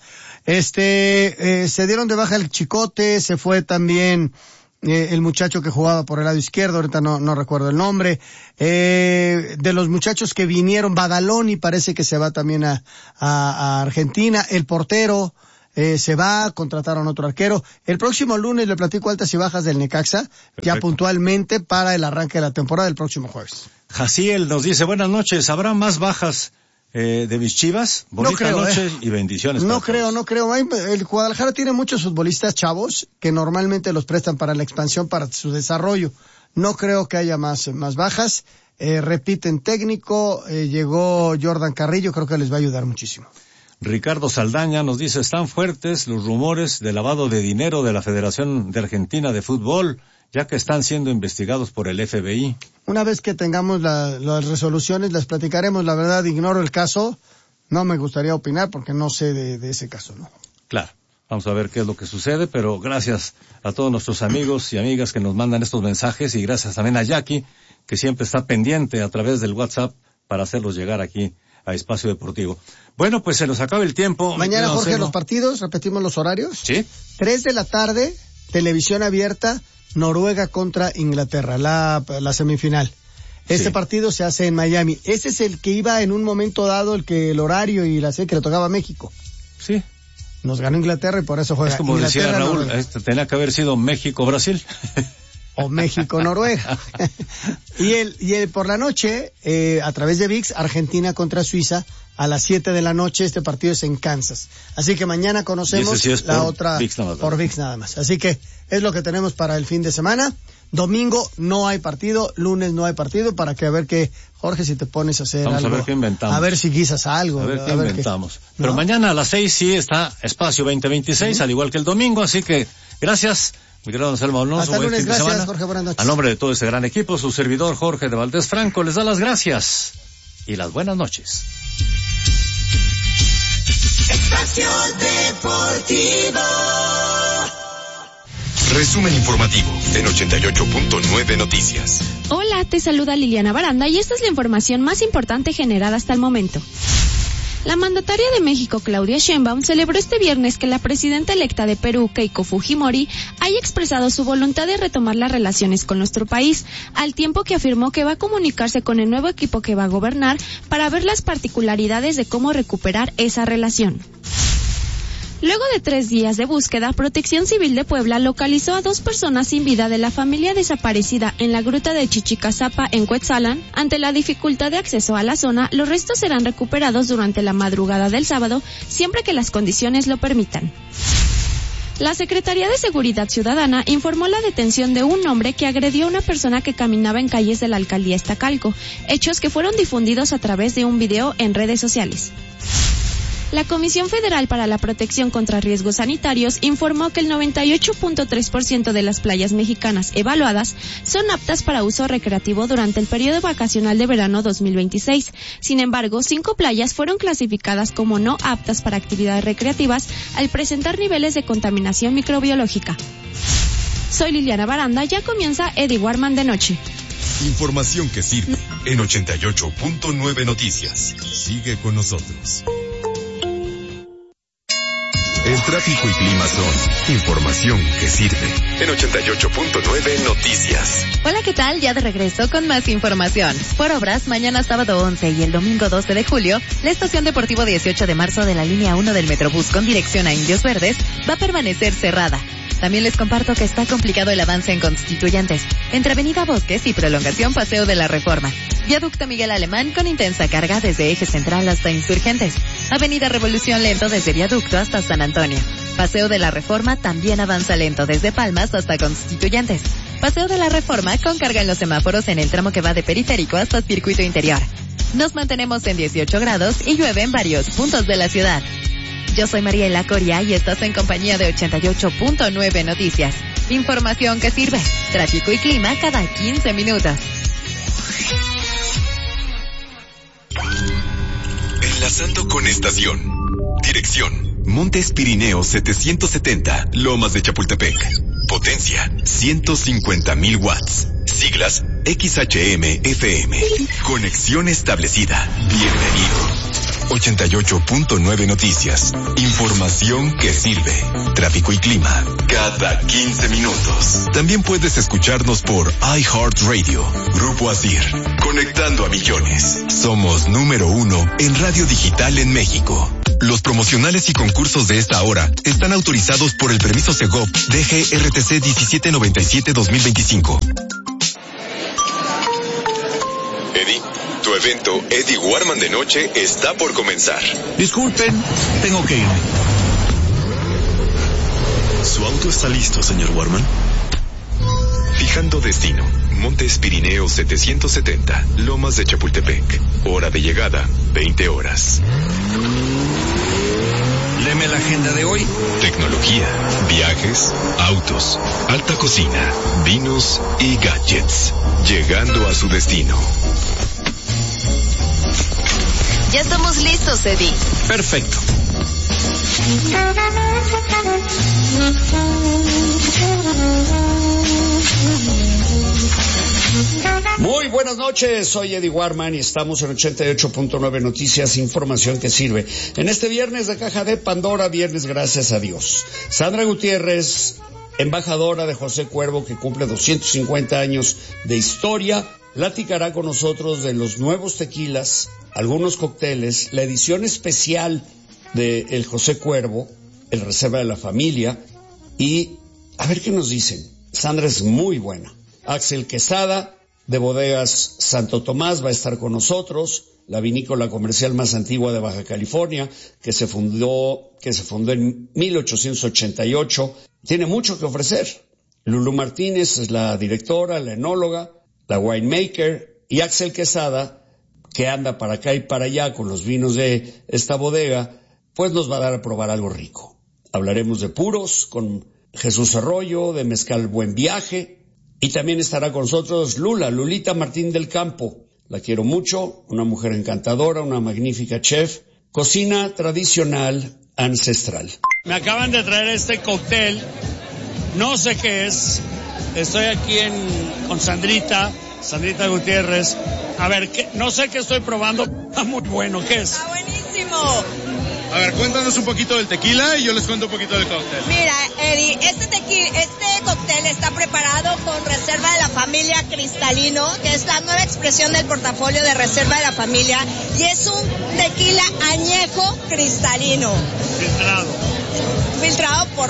Se dieron de baja el Chicote, se fue también el muchacho que jugaba por el lado izquierdo, ahorita no recuerdo el nombre, de los muchachos que vinieron, Badaloni parece que se va también a Argentina, el portero, se va, contrataron otro arquero. El próximo lunes le platico altas y bajas del Necaxa, ya puntualmente para el arranque de la temporada del próximo jueves. Jaciel nos dice, buenas noches, ¿habrá más bajas de mis Chivas? Bonita no creo, noche y bendiciones. No creo. El Guadalajara tiene muchos futbolistas chavos que normalmente los prestan para la expansión, para su desarrollo. No creo que haya más bajas. Repiten técnico, llegó Jordan Carrillo, creo que les va a ayudar muchísimo. Ricardo Saldaña nos dice, están fuertes los rumores de lavado de dinero de la Federación de Argentina de Fútbol, ya que están siendo investigados por el FBI. Una vez que tengamos las resoluciones, las platicaremos. La verdad, ignoro el caso. No me gustaría opinar porque no sé de ese caso, ¿no? Claro. Vamos a ver qué es lo que sucede, pero gracias a todos nuestros amigos y amigas que nos mandan estos mensajes y gracias también a Jackie, que siempre está pendiente a través del WhatsApp para hacerlos llegar aquí a Espacio Deportivo. Bueno, pues se nos acaba el tiempo. Mañana, Jorge, los partidos, repetimos los horarios. Sí. 3 de la tarde, televisión abierta, Noruega contra Inglaterra, la semifinal. Este partido se hace en Miami. Ese es el que iba en un momento dado, el horario y la serie que le tocaba a México. Sí. Nos ganó Inglaterra y por eso juega. Es como Inglaterra, decía Raúl, tenía que haber sido México-Brasil. O México-Noruega. y el por la noche, a través de ViX, Argentina contra Suiza, a las 7 de la noche. Este partido es en Kansas. Así que mañana conocemos sí es la otra por ViX nada más. Así que es lo que tenemos para el fin de semana. Domingo no hay partido, lunes no hay partido, para que a ver qué, Jorge, si te pones a hacer Vamos algo. A ver qué inventamos. A ver si guisas algo. A ver qué inventamos. Pero ¿no? mañana a las 6 sí está Espacio 2026, al igual que el domingo, así que gracias. Mi querido Anselmo Alonso, hasta lunes, gracias, semana. Jorge, buenas noches. A nombre de todo este gran equipo, su servidor Jorge de Valdés Franco les da las gracias y las buenas noches. Espacio Deportivo. Resumen informativo en 88.9 Noticias. Hola, te saluda Liliana Baranda y esta es la información más importante generada hasta el momento. La mandataria de México, Claudia Sheinbaum, celebró este viernes que la presidenta electa de Perú, Keiko Fujimori, haya expresado su voluntad de retomar las relaciones con nuestro país, al tiempo que afirmó que va a comunicarse con el nuevo equipo que va a gobernar para ver las particularidades de cómo recuperar esa relación. Luego de 3 días de búsqueda, Protección Civil de Puebla localizó a 2 personas sin vida de la familia desaparecida en la gruta de Chichicazapa en Cuetzalan. Ante la dificultad de acceso a la zona, los restos serán recuperados durante la madrugada del sábado, siempre que las condiciones lo permitan. La Secretaría de Seguridad Ciudadana informó la detención de un hombre que agredió a una persona que caminaba en calles de la alcaldía Iztacalco, hechos que fueron difundidos a través de un video en redes sociales. La Comisión Federal para la Protección contra Riesgos Sanitarios informó que el 98.3% de las playas mexicanas evaluadas son aptas para uso recreativo durante el periodo vacacional de verano 2026. Sin embargo, 5 playas fueron clasificadas como no aptas para actividades recreativas al presentar niveles de contaminación microbiológica. Soy Liliana Baranda, ya comienza Eddie Warman de noche. Información que sirve en 88.9 Noticias. Sigue con nosotros. El tráfico y clima son información que sirve en 88.9 Noticias. Hola, ¿qué tal? Ya de regreso con más información. Por obras, mañana sábado 11 y el domingo 12 de julio, la estación Deportivo 18 de marzo de la línea 1 del Metrobús con dirección a Indios Verdes va a permanecer cerrada. También les comparto que está complicado el avance en Constituyentes, entre Avenida Bosques y Prolongación Paseo de la Reforma. Viaducto Miguel Alemán con intensa carga desde Eje Central hasta Insurgentes. Avenida Revolución lento desde Viaducto hasta San Antonio. Paseo de la Reforma también avanza lento desde Palmas hasta Constituyentes. Paseo de la Reforma con carga en los semáforos en el tramo que va de Periférico hasta Circuito Interior. Nos mantenemos en 18 grados y llueve en varios puntos de la ciudad. Yo soy Mariela Coria y estás en compañía de 88.9 Noticias. Información que sirve. Tráfico y clima cada 15 minutos. Enlazando con estación. Dirección: Montes Pirineos 770, Lomas de Chapultepec. Potencia: 150,000 watts. Siglas: XHM-FM. Conexión establecida. Bienvenido. 88.9 Noticias. Información que sirve. Tráfico y clima cada 15 minutos. También puedes escucharnos por iHeartRadio. Grupo Asir. Conectando a millones. Somos número 1 en radio digital en México. Los promocionales y concursos de esta hora están autorizados por el permiso Segov DGRTC 1797-2025. Eddie, tu evento Eddie Warman de noche está por comenzar. Disculpen, tengo que irme. ¿Su auto está listo, señor Warman? Fijando destino, Montes Pirineos 770, Lomas de Chapultepec. Hora de llegada, 20 horas. Léeme la agenda de hoy. Tecnología, viajes, autos, alta cocina, vinos y gadgets. Llegando a su destino. Ya estamos listos, Eddie. Perfecto. Muy buenas noches, soy Eddie Warman y estamos en 88.9 Noticias, información que sirve. En este viernes de Caja de Pandora, viernes gracias a Dios. Sandra Gutiérrez, embajadora de José Cuervo, que cumple 250 años de historia, platicará con nosotros de los nuevos tequilas, algunos cócteles, la edición especial de el José Cuervo, el Reserva de la Familia, y a ver qué nos dicen. Sandra es muy buena. Axel Quesada, de Bodegas Santo Tomás, va a estar con nosotros, la vinícola comercial más antigua de Baja California, que se fundó en 1888, tiene mucho que ofrecer. Lulú Martínez es la directora, la enóloga, la winemaker, y Axel Quesada, que anda para acá y para allá con los vinos de esta bodega, pues nos va a dar a probar algo rico. Hablaremos de puros con Jesús Arroyo, de Mezcal Buen Viaje, y también estará con nosotros Lulita Martín del Campo. La quiero mucho, una mujer encantadora, una magnífica chef, cocina tradicional ancestral. Me acaban de traer este cóctel, no sé qué es, estoy aquí con Sandrita Gutiérrez. A ver, no sé qué estoy probando, está muy bueno, ¿qué es? Está buenísimo. A ver, cuéntanos un poquito del tequila y yo les cuento un poquito del cóctel. Mira, Eddie, este cóctel está preparado con Reserva de la Familia Cristalino, que es la nueva expresión del portafolio de Reserva de la Familia, y es un tequila añejo cristalino. Filtrado por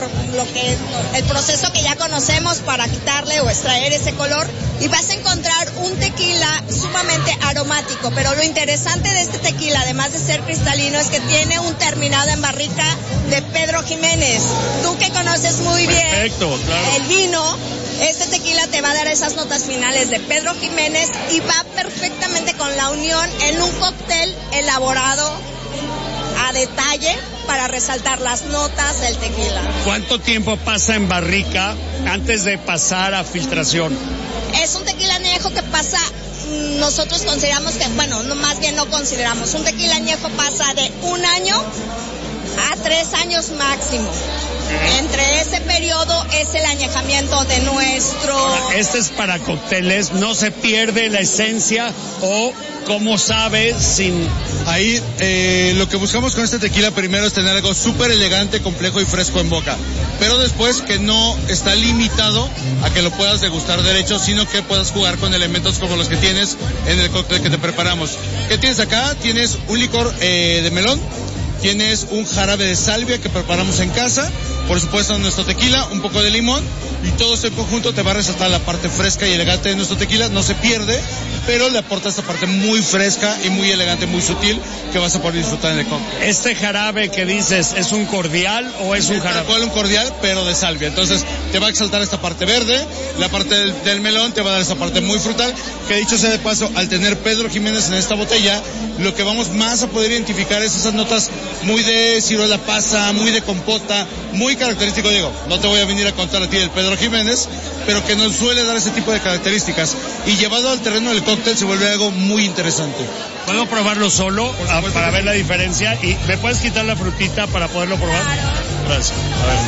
el proceso que ya conocemos para quitarle o extraer ese color, y vas a encontrar un tequila sumamente aromático, pero lo interesante de este tequila, además de ser cristalino, es que tiene un terminado en barrica de Pedro Jiménez. Tú que conoces muy bien claro, el vino, este tequila te va a dar esas notas finales de Pedro Jiménez y va perfectamente con la unión en un cóctel elaborado a detalle para resaltar las notas del tequila. ¿Cuánto tiempo pasa en barrica antes de pasar a filtración? Es un tequila añejo que pasa, nosotros consideramos que, más bien no consideramos, un tequila añejo pasa de 1 año a 3 años máximo. Entre ese periodo es el añejamiento de nuestro... Ahora, este es para cócteles, ¿no se pierde la esencia o cómo sabe sin...? Ahí lo que buscamos con este tequila primero es tener algo súper elegante, complejo y fresco en boca, pero después que no está limitado a que lo puedas degustar derecho, sino que puedas jugar con elementos como los que tienes en el cóctel que te preparamos. ¿Qué tienes acá? Tienes un licor de melón, tienes un jarabe de salvia que preparamos en casa, por supuesto nuestro tequila, un poco de limón, y todo esto en conjunto te va a resaltar la parte fresca y elegante de nuestro tequila. No se pierde, pero le aporta esta parte muy fresca y muy elegante, muy sutil, que vas a poder disfrutar en el cóctel. ¿Este jarabe que dices es un cordial o es un jarabe? Tal cual un cordial, pero de salvia. Entonces te va a exaltar esta parte verde, la parte del melón te va a dar esta parte muy frutal, que dicho sea de paso, al tener Pedro Jiménez en esta botella, lo que vamos más a poder identificar es esas notas muy de ciruela pasa, muy de compota, muy característico, Diego. No te voy a venir a contar a ti del Pedro Jiménez, pero que nos suele dar ese tipo de características. Y llevado al terreno del cóctel se vuelve algo muy interesante. ¿Puedo probarlo solo para ver la diferencia? ¿Y me puedes quitar la frutita para poderlo probar? Claro. Gracias. A ver.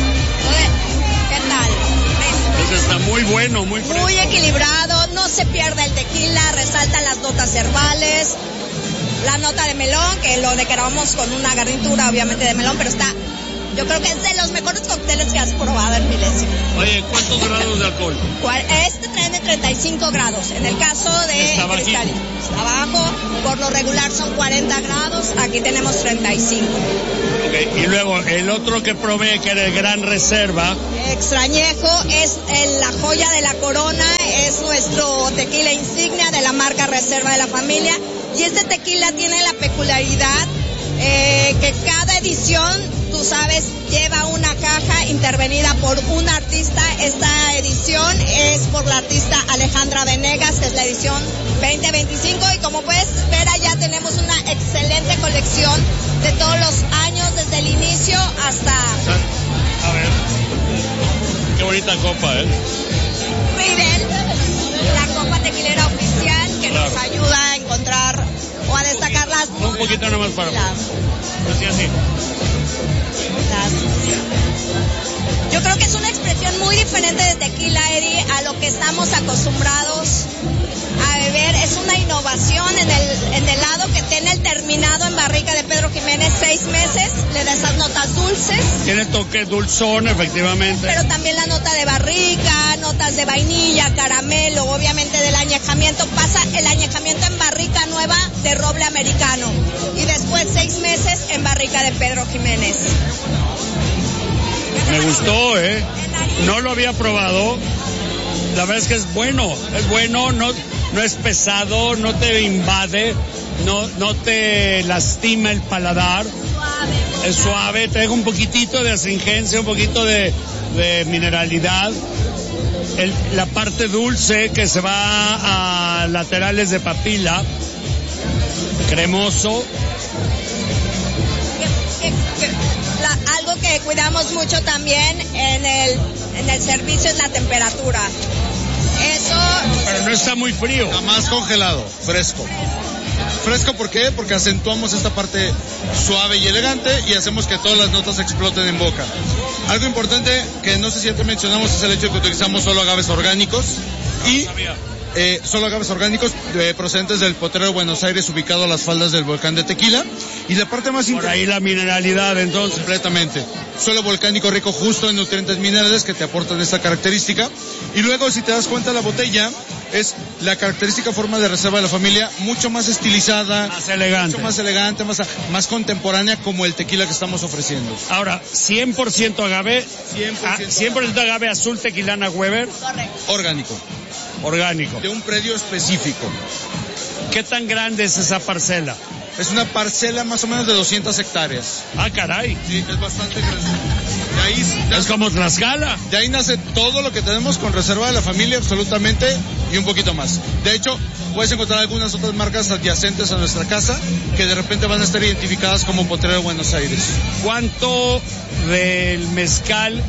¿Qué tal? Pues está muy bueno, muy fresco. Muy equilibrado, no se pierde el tequila, resaltan las notas herbales, la nota de melón, que lo decoramos con una garnitura obviamente de melón, pero yo creo que es de los mejores cócteles que has probado en Milesio. Oye, ¿cuántos grados de alcohol? Este trae de 35 grados. En el caso de Cristal, está bajo, por lo regular son 40 grados, aquí tenemos 35. Okay. Y luego el otro que probé, que era el Gran Reserva. Extrañejo, es la joya de la corona, es nuestro tequila insignia de la marca Reserva de la Familia. Y este tequila tiene la peculiaridad que cada edición, tú sabes, lleva una caja intervenida por un artista. Esta edición es por la artista Alejandra Venegas, que es la edición 2025, y como puedes ver allá tenemos una excelente colección de todos los años, desde el inicio hasta... A ver, qué bonita copa, Riedel, la copa tequilera oficial, que nos ayuda a encontrar o a destacar las... Un poquito nomás para... Así. Yo creo que es una expresión muy diferente de tequila, Eddie, a lo que estamos acostumbrados a beber. Es una innovación en el lado que tiene el terminado en barrica de Pedro Ximénez, 6 meses, le da esas notas dulces. Tiene toque dulzón, efectivamente. Pero también la nota de barrica, notas de vainilla, caramelo, obviamente del añejamiento. Pasa el añejamiento en barrica nueva de roble americano y después 6 meses en barrica de Pedro Ximénez. Me gustó, no lo había probado. La verdad es que es bueno, no es pesado, no te invade, no te lastima el paladar. Es suave, te deja un poquitito de astringencia, un poquito de mineralidad. La parte dulce que se va a laterales de papila, cremoso. Algo que cuidamos mucho también en el servicio es la temperatura. Pero no está muy frío. Está más congelado, fresco. Fresco, ¿por qué? Porque acentuamos esta parte suave y elegante y hacemos que todas las notas exploten en boca. Algo importante que no sé si ya te mencionamos es el hecho de que utilizamos solo agaves orgánicos y solo agaves orgánicos procedentes del Potrero Buenos Aires, ubicado a las faldas del volcán de Tequila. Y la parte más importante... Por ahí la mineralidad, entonces. Completamente. Suelo volcánico rico justo en nutrientes minerales que te aportan esta característica. Y luego, si te das cuenta, la botella es la característica forma de Reserva de la Familia, mucho más estilizada, más elegante, mucho más elegante, más contemporánea, como el tequila que estamos ofreciendo. Ahora, 100% agave, 100% agave azul tequilana Weber. Correcto. Orgánico. De un predio específico. ¿Qué tan grande es esa parcela? Es una parcela más o menos de 200 hectáreas. Ah, caray. Sí, es bastante grande. De ahí, es como Tlaxcala. De ahí nace todo lo que tenemos con Reserva de la Familia, absolutamente, y un poquito más. De hecho, puedes encontrar algunas otras marcas adyacentes a nuestra casa que de repente van a estar identificadas como Potrero Buenos Aires. ¿Cuánto del mezcal,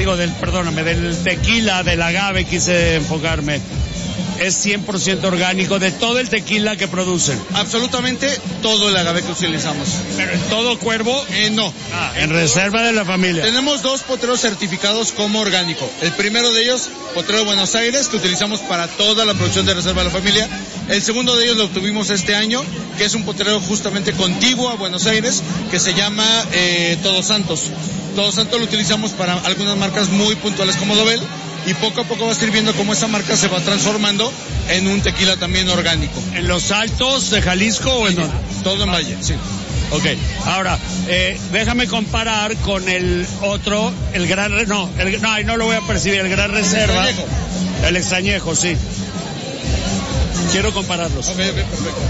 del tequila, del agave, quise enfocarme, es 100% orgánico de todo el tequila que producen? Absolutamente todo el agave que utilizamos. ¿Pero en todo Cuervo? No. En Reserva de la Familia. Tenemos 2 potreros certificados como orgánico. El primero de ellos, Potrero Buenos Aires, que utilizamos para toda la producción de Reserva de la Familia. El segundo de ellos lo obtuvimos este año, que es un potrero justamente contiguo a Buenos Aires, que se llama Todos Santos. Todos Santos lo utilizamos para algunas marcas muy puntuales como Dobel, y poco a poco vas a ir viendo cómo esa marca se va transformando en un tequila también orgánico. ¿En los Altos de Jalisco o en dónde? Todo en Valle, sí. Ok, ahora, déjame comparar con el otro, el Gran... No lo voy a percibir, el Gran Reserva. El Extrañejo, sí. Quiero compararlos. Ok, perfecto.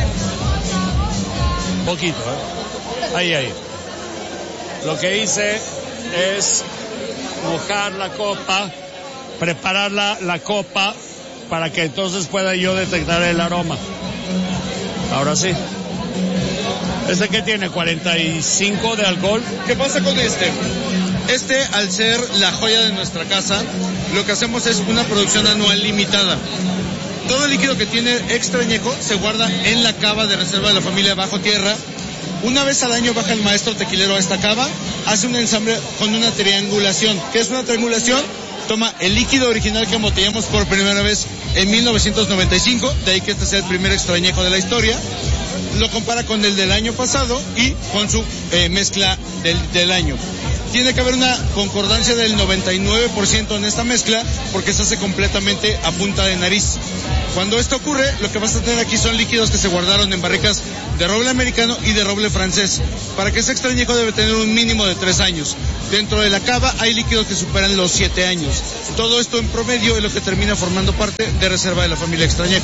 Poquito, Ahí. Lo que hice es mojar la copa, preparar la copa para que entonces pueda yo detectar el aroma. Ahora sí. ¿Este qué tiene? ¿45 de alcohol? ¿Qué pasa con este? Este, al ser la joya de nuestra casa, lo que hacemos es una producción anual limitada. Todo el líquido que tiene Extrañejo se guarda en la cava de Reserva de la Familia bajo tierra. Una vez al año baja el maestro tequilero a esta cava, hace un ensamble con una triangulación. ¿Qué es una triangulación? Toma el líquido original que embotellamos por primera vez en 1995, de ahí que este sea el primer Extrañejo de la historia, lo compara con el del año pasado y con su mezcla del año. tiene que haber una concordancia del 99% en esta mezcla porque se hace completamente a punta de nariz. Cuando esto ocurre, lo que vas a tener aquí son líquidos que se guardaron en barricas de roble americano y de roble francés. Para que ese extrañejo debe tener un mínimo de 3 años. Dentro de la cava hay líquidos que superan los 7 años. Todo esto en promedio es lo que termina formando parte de reserva de la familia extrañejo.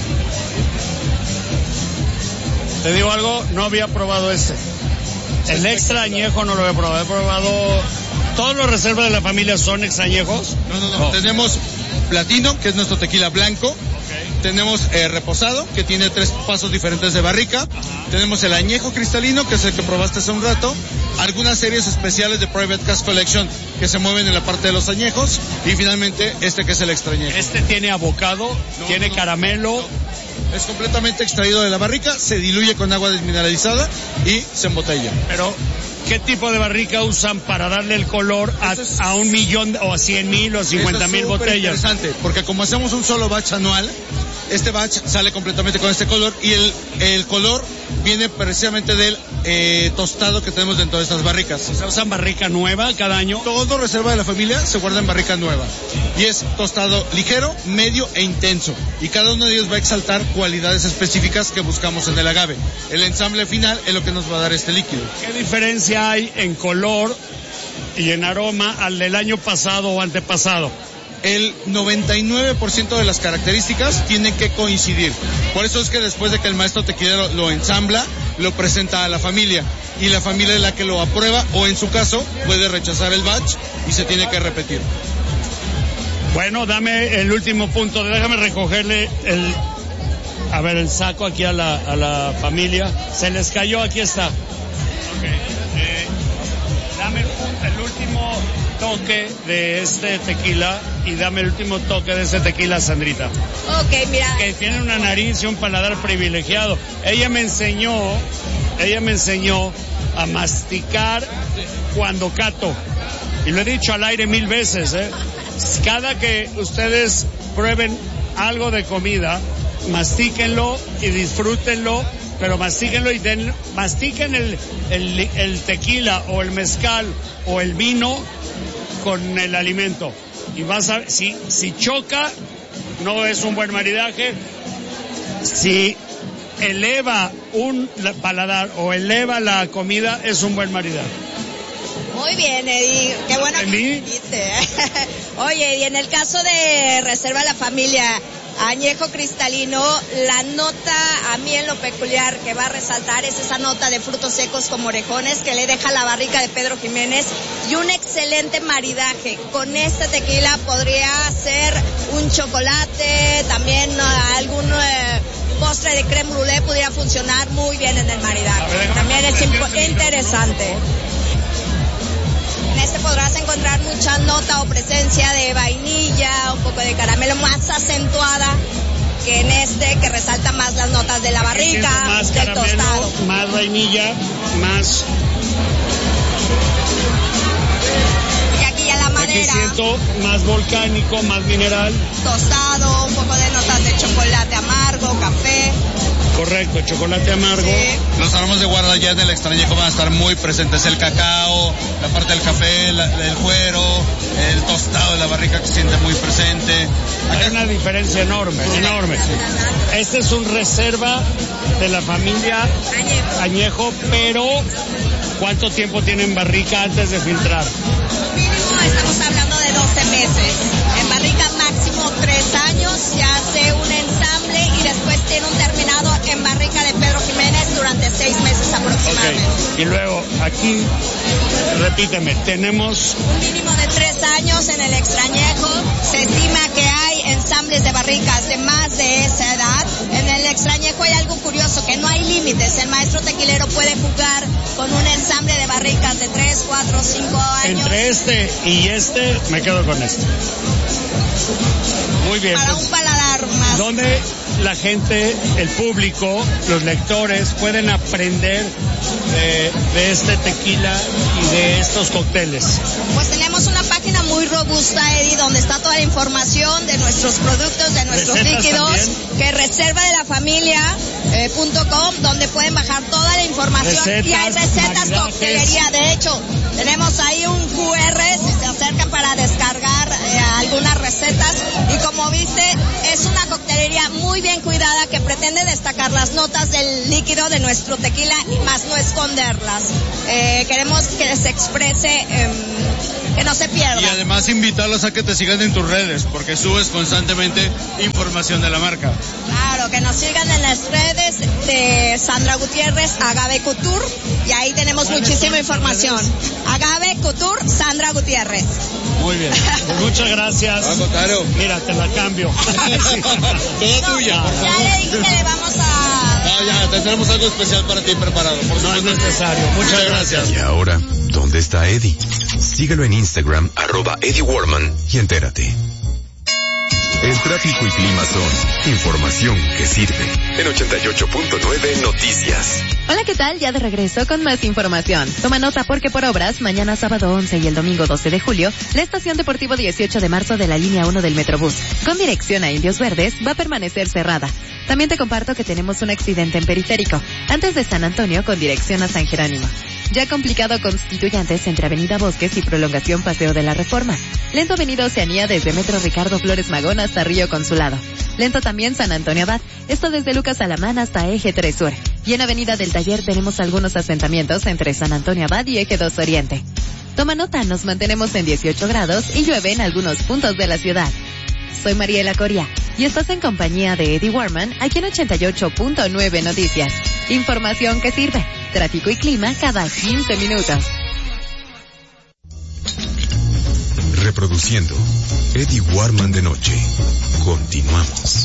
Te digo algo, no había probado este. El extrañejo no lo había probado. He probado... ¿Todos los reservas de la familia son extrañejos? No. Tenemos platino, que es nuestro tequila blanco. Okay. Tenemos reposado, que tiene 3 pasos diferentes de barrica. Tenemos el añejo cristalino, que es el que probaste hace un rato. Algunas series especiales de Private Cask Collection que se mueven en la parte de los añejos. Y finalmente este que es el extrañejo. ¿Este tiene avocado? ¿Tiene caramelo? No. Es completamente extraído de la barrica, se diluye con agua desmineralizada y se embotella. Pero, ¿qué tipo de barrica usan para darle el color a 1 millón o a 100,000 o 50,000 botellas? Interesante, porque como hacemos un solo batch anual, este batch sale completamente con este color y el color viene precisamente del tostado que tenemos dentro de estas barricas. ¿Se usan barrica nueva cada año? Todo reserva de la familia se guarda en barrica nueva y es tostado ligero, medio e intenso, y cada uno de ellos va a exaltar cualidades específicas que buscamos en el agave. El ensamble final es lo que nos va a dar este líquido. ¿Qué diferencia hay en color y en aroma al del año pasado o antepasado? El 99% de las características tienen que coincidir. Por eso es que después de que el maestro tequilero lo ensambla, lo presenta a la familia. Y la familia es la que lo aprueba o en su caso puede rechazar el batch y se tiene que repetir. Bueno, dame el último punto. Déjame recogerle el saco aquí a la familia. Se les cayó, aquí está. Okay. Dame el último toque de este tequila y dame el último toque de este tequila, Sandrita. Ok, mira. Que tiene una nariz y un paladar privilegiado. Ella me enseñó a masticar cuando cato. Y lo he dicho al aire 1000 veces, Cada que ustedes prueben algo de comida, mastíquenlo y disfrútenlo, pero mastíquenlo y mastiquen el tequila o el mezcal o el vino con el alimento. Y vas a ver, si choca, no es un buen maridaje. Si eleva un paladar o eleva la comida, es un buen maridaje. Muy bien, Eddie. Qué bueno que dijiste. Oye, y en el caso de Reserva de la Familia Añejo Cristalino, la nota a mí en lo peculiar que va a resaltar es esa nota de frutos secos como orejones que le deja la barrica de Pedro Jiménez y un excelente maridaje. Con este tequila podría ser un chocolate, también algún postre de crème brûlée pudiera funcionar muy bien en el maridaje. También es interesante. En este podrás encontrar mucha nota o presencia de vainilla, un poco de caramelo más acentuada que en este, que resalta más las notas de la barrica, más del caramelo, tostado. Más vainilla, más... Y aquí ya la madera. Aquí siento más volcánico, más mineral. Tostado, un poco de notas de chocolate amargo, café. Correcto, chocolate amargo. Sí. Los aromas de guarda ya en el extrañejo van a estar muy presentes. El cacao, la parte del café, el cuero, el tostado de la barrica que se siente muy presente. Hay una diferencia enorme. Este es un reserva de la familia Añejo, pero ¿cuánto tiempo tiene en barrica antes de filtrar? Mínimo estamos hablando de 12 meses. En barrica máximo 3 años, ya hace un ensamble y después tiene un terminado en barrica de Pedro Jiménez durante 6 meses aproximadamente. Okay. Y luego aquí, repíteme, tenemos... Un mínimo de 3 años en el extrañejo. Se estima que hay ensambles de barricas de más de esa edad. En el extrañejo hay algo curioso, que no hay límites. El maestro tequilero puede jugar con un ensamble de barricas de 3, 4, 5 años. Entre este y este, me quedo con este. Muy bien. Para un paladar más. ¿Dónde la gente, el público, los lectores pueden aprender de este tequila y de estos cócteles? Pues tenemos una página muy robusta, Eddie, donde está toda la información de nuestros productos, de nuestros líquidos, que reservadelafamilia.com, donde pueden bajar toda la información y hay recetas coctelería. De hecho, tenemos ahí un QR si se acercan para descargar algunas recetas, y como viste, es una coctelería muy bien cuidada que pretende destacar las notas del líquido de nuestro tequila y más no esconderlas. Queremos que se exprese, que no se pierda. Y además invitarlos a que te sigan en tus redes, porque subes constantemente información de la marca. Claro, que nos sigan en las redes de Sandra Gutiérrez, Agave Couture, y ahí tenemos muchísima información. Agave Couture, Sandra Gutiérrez. Muy bien, pues muchas gracias. Mira, te la cambio. Todo tuya. Ya le dije que le vamos a... No, ya, tenemos algo especial para ti preparado. No es necesario. Muchas gracias. Y ahora, ¿dónde está Eddie? Síguelo en Instagram, @Eddie Warman, y entérate. El tráfico y clima son información que sirve. En 88.9 Noticias. Hola, ¿qué tal? Ya de regreso con más información. Toma nota porque por obras, mañana sábado 11 y el domingo 12 de julio, la estación Deportivo 18 de marzo de la línea 1 del Metrobús, con dirección a Indios Verdes, va a permanecer cerrada. También te comparto que tenemos un accidente en Periférico, antes de San Antonio con dirección a San Jerónimo. Ya complicado Constituyentes entre Avenida Bosques y Prolongación Paseo de la Reforma. Lento Avenida Oceanía desde Metro Ricardo Flores Magón hasta Río Consulado. Lento también San Antonio Abad, esto desde Lucas Alamán hasta Eje 3 Sur. Y en Avenida del Taller tenemos algunos asentamientos entre San Antonio Abad y Eje 2 Oriente. Toma nota, nos mantenemos en 18 grados y llueve en algunos puntos de la ciudad. Soy Mariela Coria y estás en compañía de Eddie Warman aquí en 88.9 Noticias. Información que sirve. Tráfico y clima cada 15 minutos. Reproduciendo Eddie Warman de noche. Continuamos.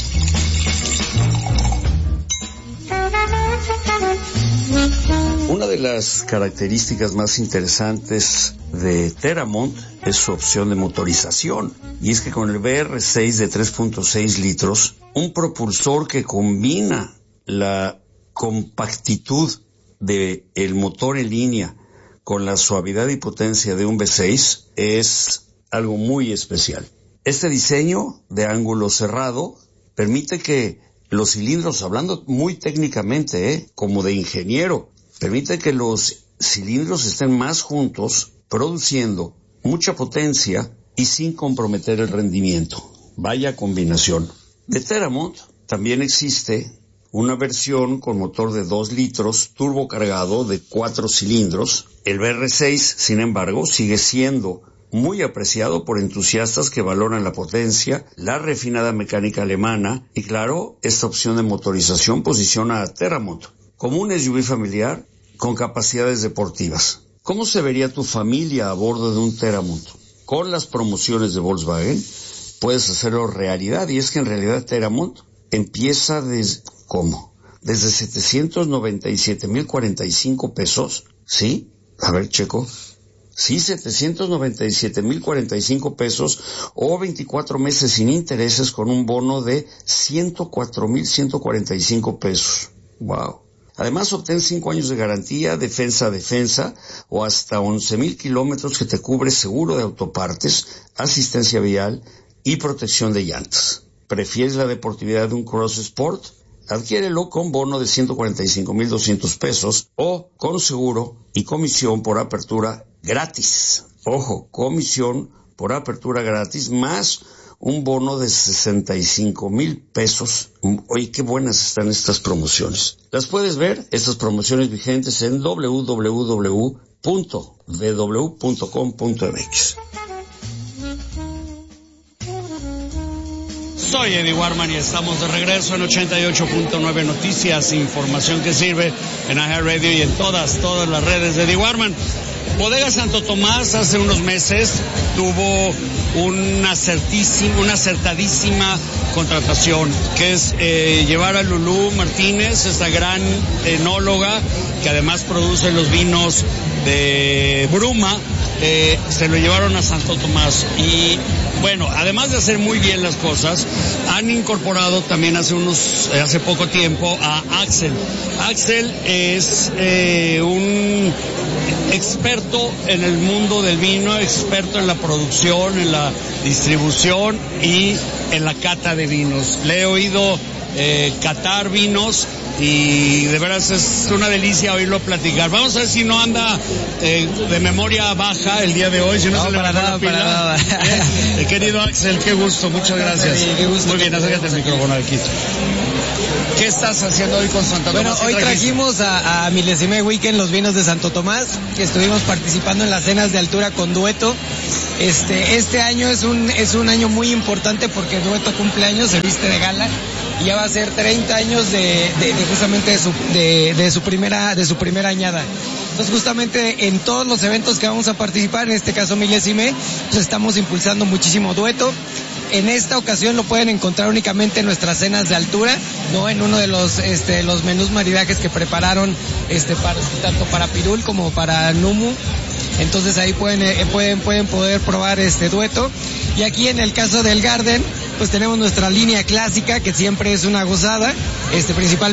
Una de las características más interesantes de Teramont es su opción de motorización, y es que con el BR6 de 3.6 litros, un propulsor que combina la compactitud de el motor en línea con la suavidad y potencia de un V6 es algo muy especial. Este diseño de ángulo cerrado permite que los cilindros, hablando muy técnicamente, como de ingeniero, permite que los cilindros estén más juntos, produciendo mucha potencia y sin comprometer el rendimiento. Vaya combinación. De Teramont también existe una versión con motor de 2 litros turbo cargado de 4 cilindros. El BR6, sin embargo, sigue siendo muy apreciado por entusiastas que valoran la potencia, la refinada mecánica alemana y, claro, esta opción de motorización posiciona a Teramont como un SUV familiar con capacidades deportivas. ¿Cómo se vería tu familia a bordo de un Teramont? Con las promociones de Volkswagen puedes hacerlo realidad, y es que en realidad Teramont empieza desde 797,045 pesos, ¿sí? A ver, checo. Sí, 797,045 pesos o 24 meses sin intereses con un bono de 104,145 pesos. Wow. Además, obtén 5 años de garantía, defensa a defensa, o hasta 11,000 kilómetros que te cubre seguro de autopartes, asistencia vial y protección de llantas. ¿Prefieres la deportividad de un Cross Sport? Adquiérelo con bono de 145,200 pesos o con seguro y comisión por apertura gratis. Ojo, comisión por apertura gratis más un bono de 65,000 pesos. Oye, qué buenas están estas promociones. Las puedes ver, estas promociones vigentes, en www.vw.com.mx. Soy Eddie Warman y estamos de regreso en 88.9 Noticias, información que sirve en iHeartRadio y en todas las redes de Eddie Warman. Bodega Santo Tomás hace unos meses tuvo una acertadísima contratación, que es llevar a Lulú Martínez, esta gran enóloga que además produce los vinos de Bruma, se lo llevaron a Santo Tomás. Y bueno, además de hacer muy bien las cosas, han incorporado también hace poco tiempo a Axel. Axel es un experto en el mundo del vino, experto en la producción, en la distribución y en la cata de vinos. Le he oído catar vinos y de veras es una delicia oírlo platicar. Vamos a ver si no anda de memoria baja el día de hoy, si no se le va a la pila. Para nada. Querido Axel, qué gusto, muchas gracias. Sí, qué gusto. Muy bien, acércate el micrófono aquí. ¿Qué estás haciendo hoy con Santo Tomás? Bueno, hoy trajimos a Milésime Weekend los vinos de Santo Tomás, que estuvimos participando en las cenas de altura con Dueto. Este año es un año muy importante porque Dueto cumple años, se viste de gala y ya va a ser 30 años justamente de su primera añada. Entonces justamente en todos los eventos que vamos a participar, en este caso Milésime, pues estamos impulsando muchísimo Dueto. En esta ocasión lo pueden encontrar únicamente en nuestras cenas de altura, no en uno de los menús maridajes que prepararon tanto para Pirul como para Numu. Entonces ahí pueden poder probar Dueto. Y aquí en el caso del Garden, pues tenemos nuestra línea clásica que siempre es una gozada, principalmente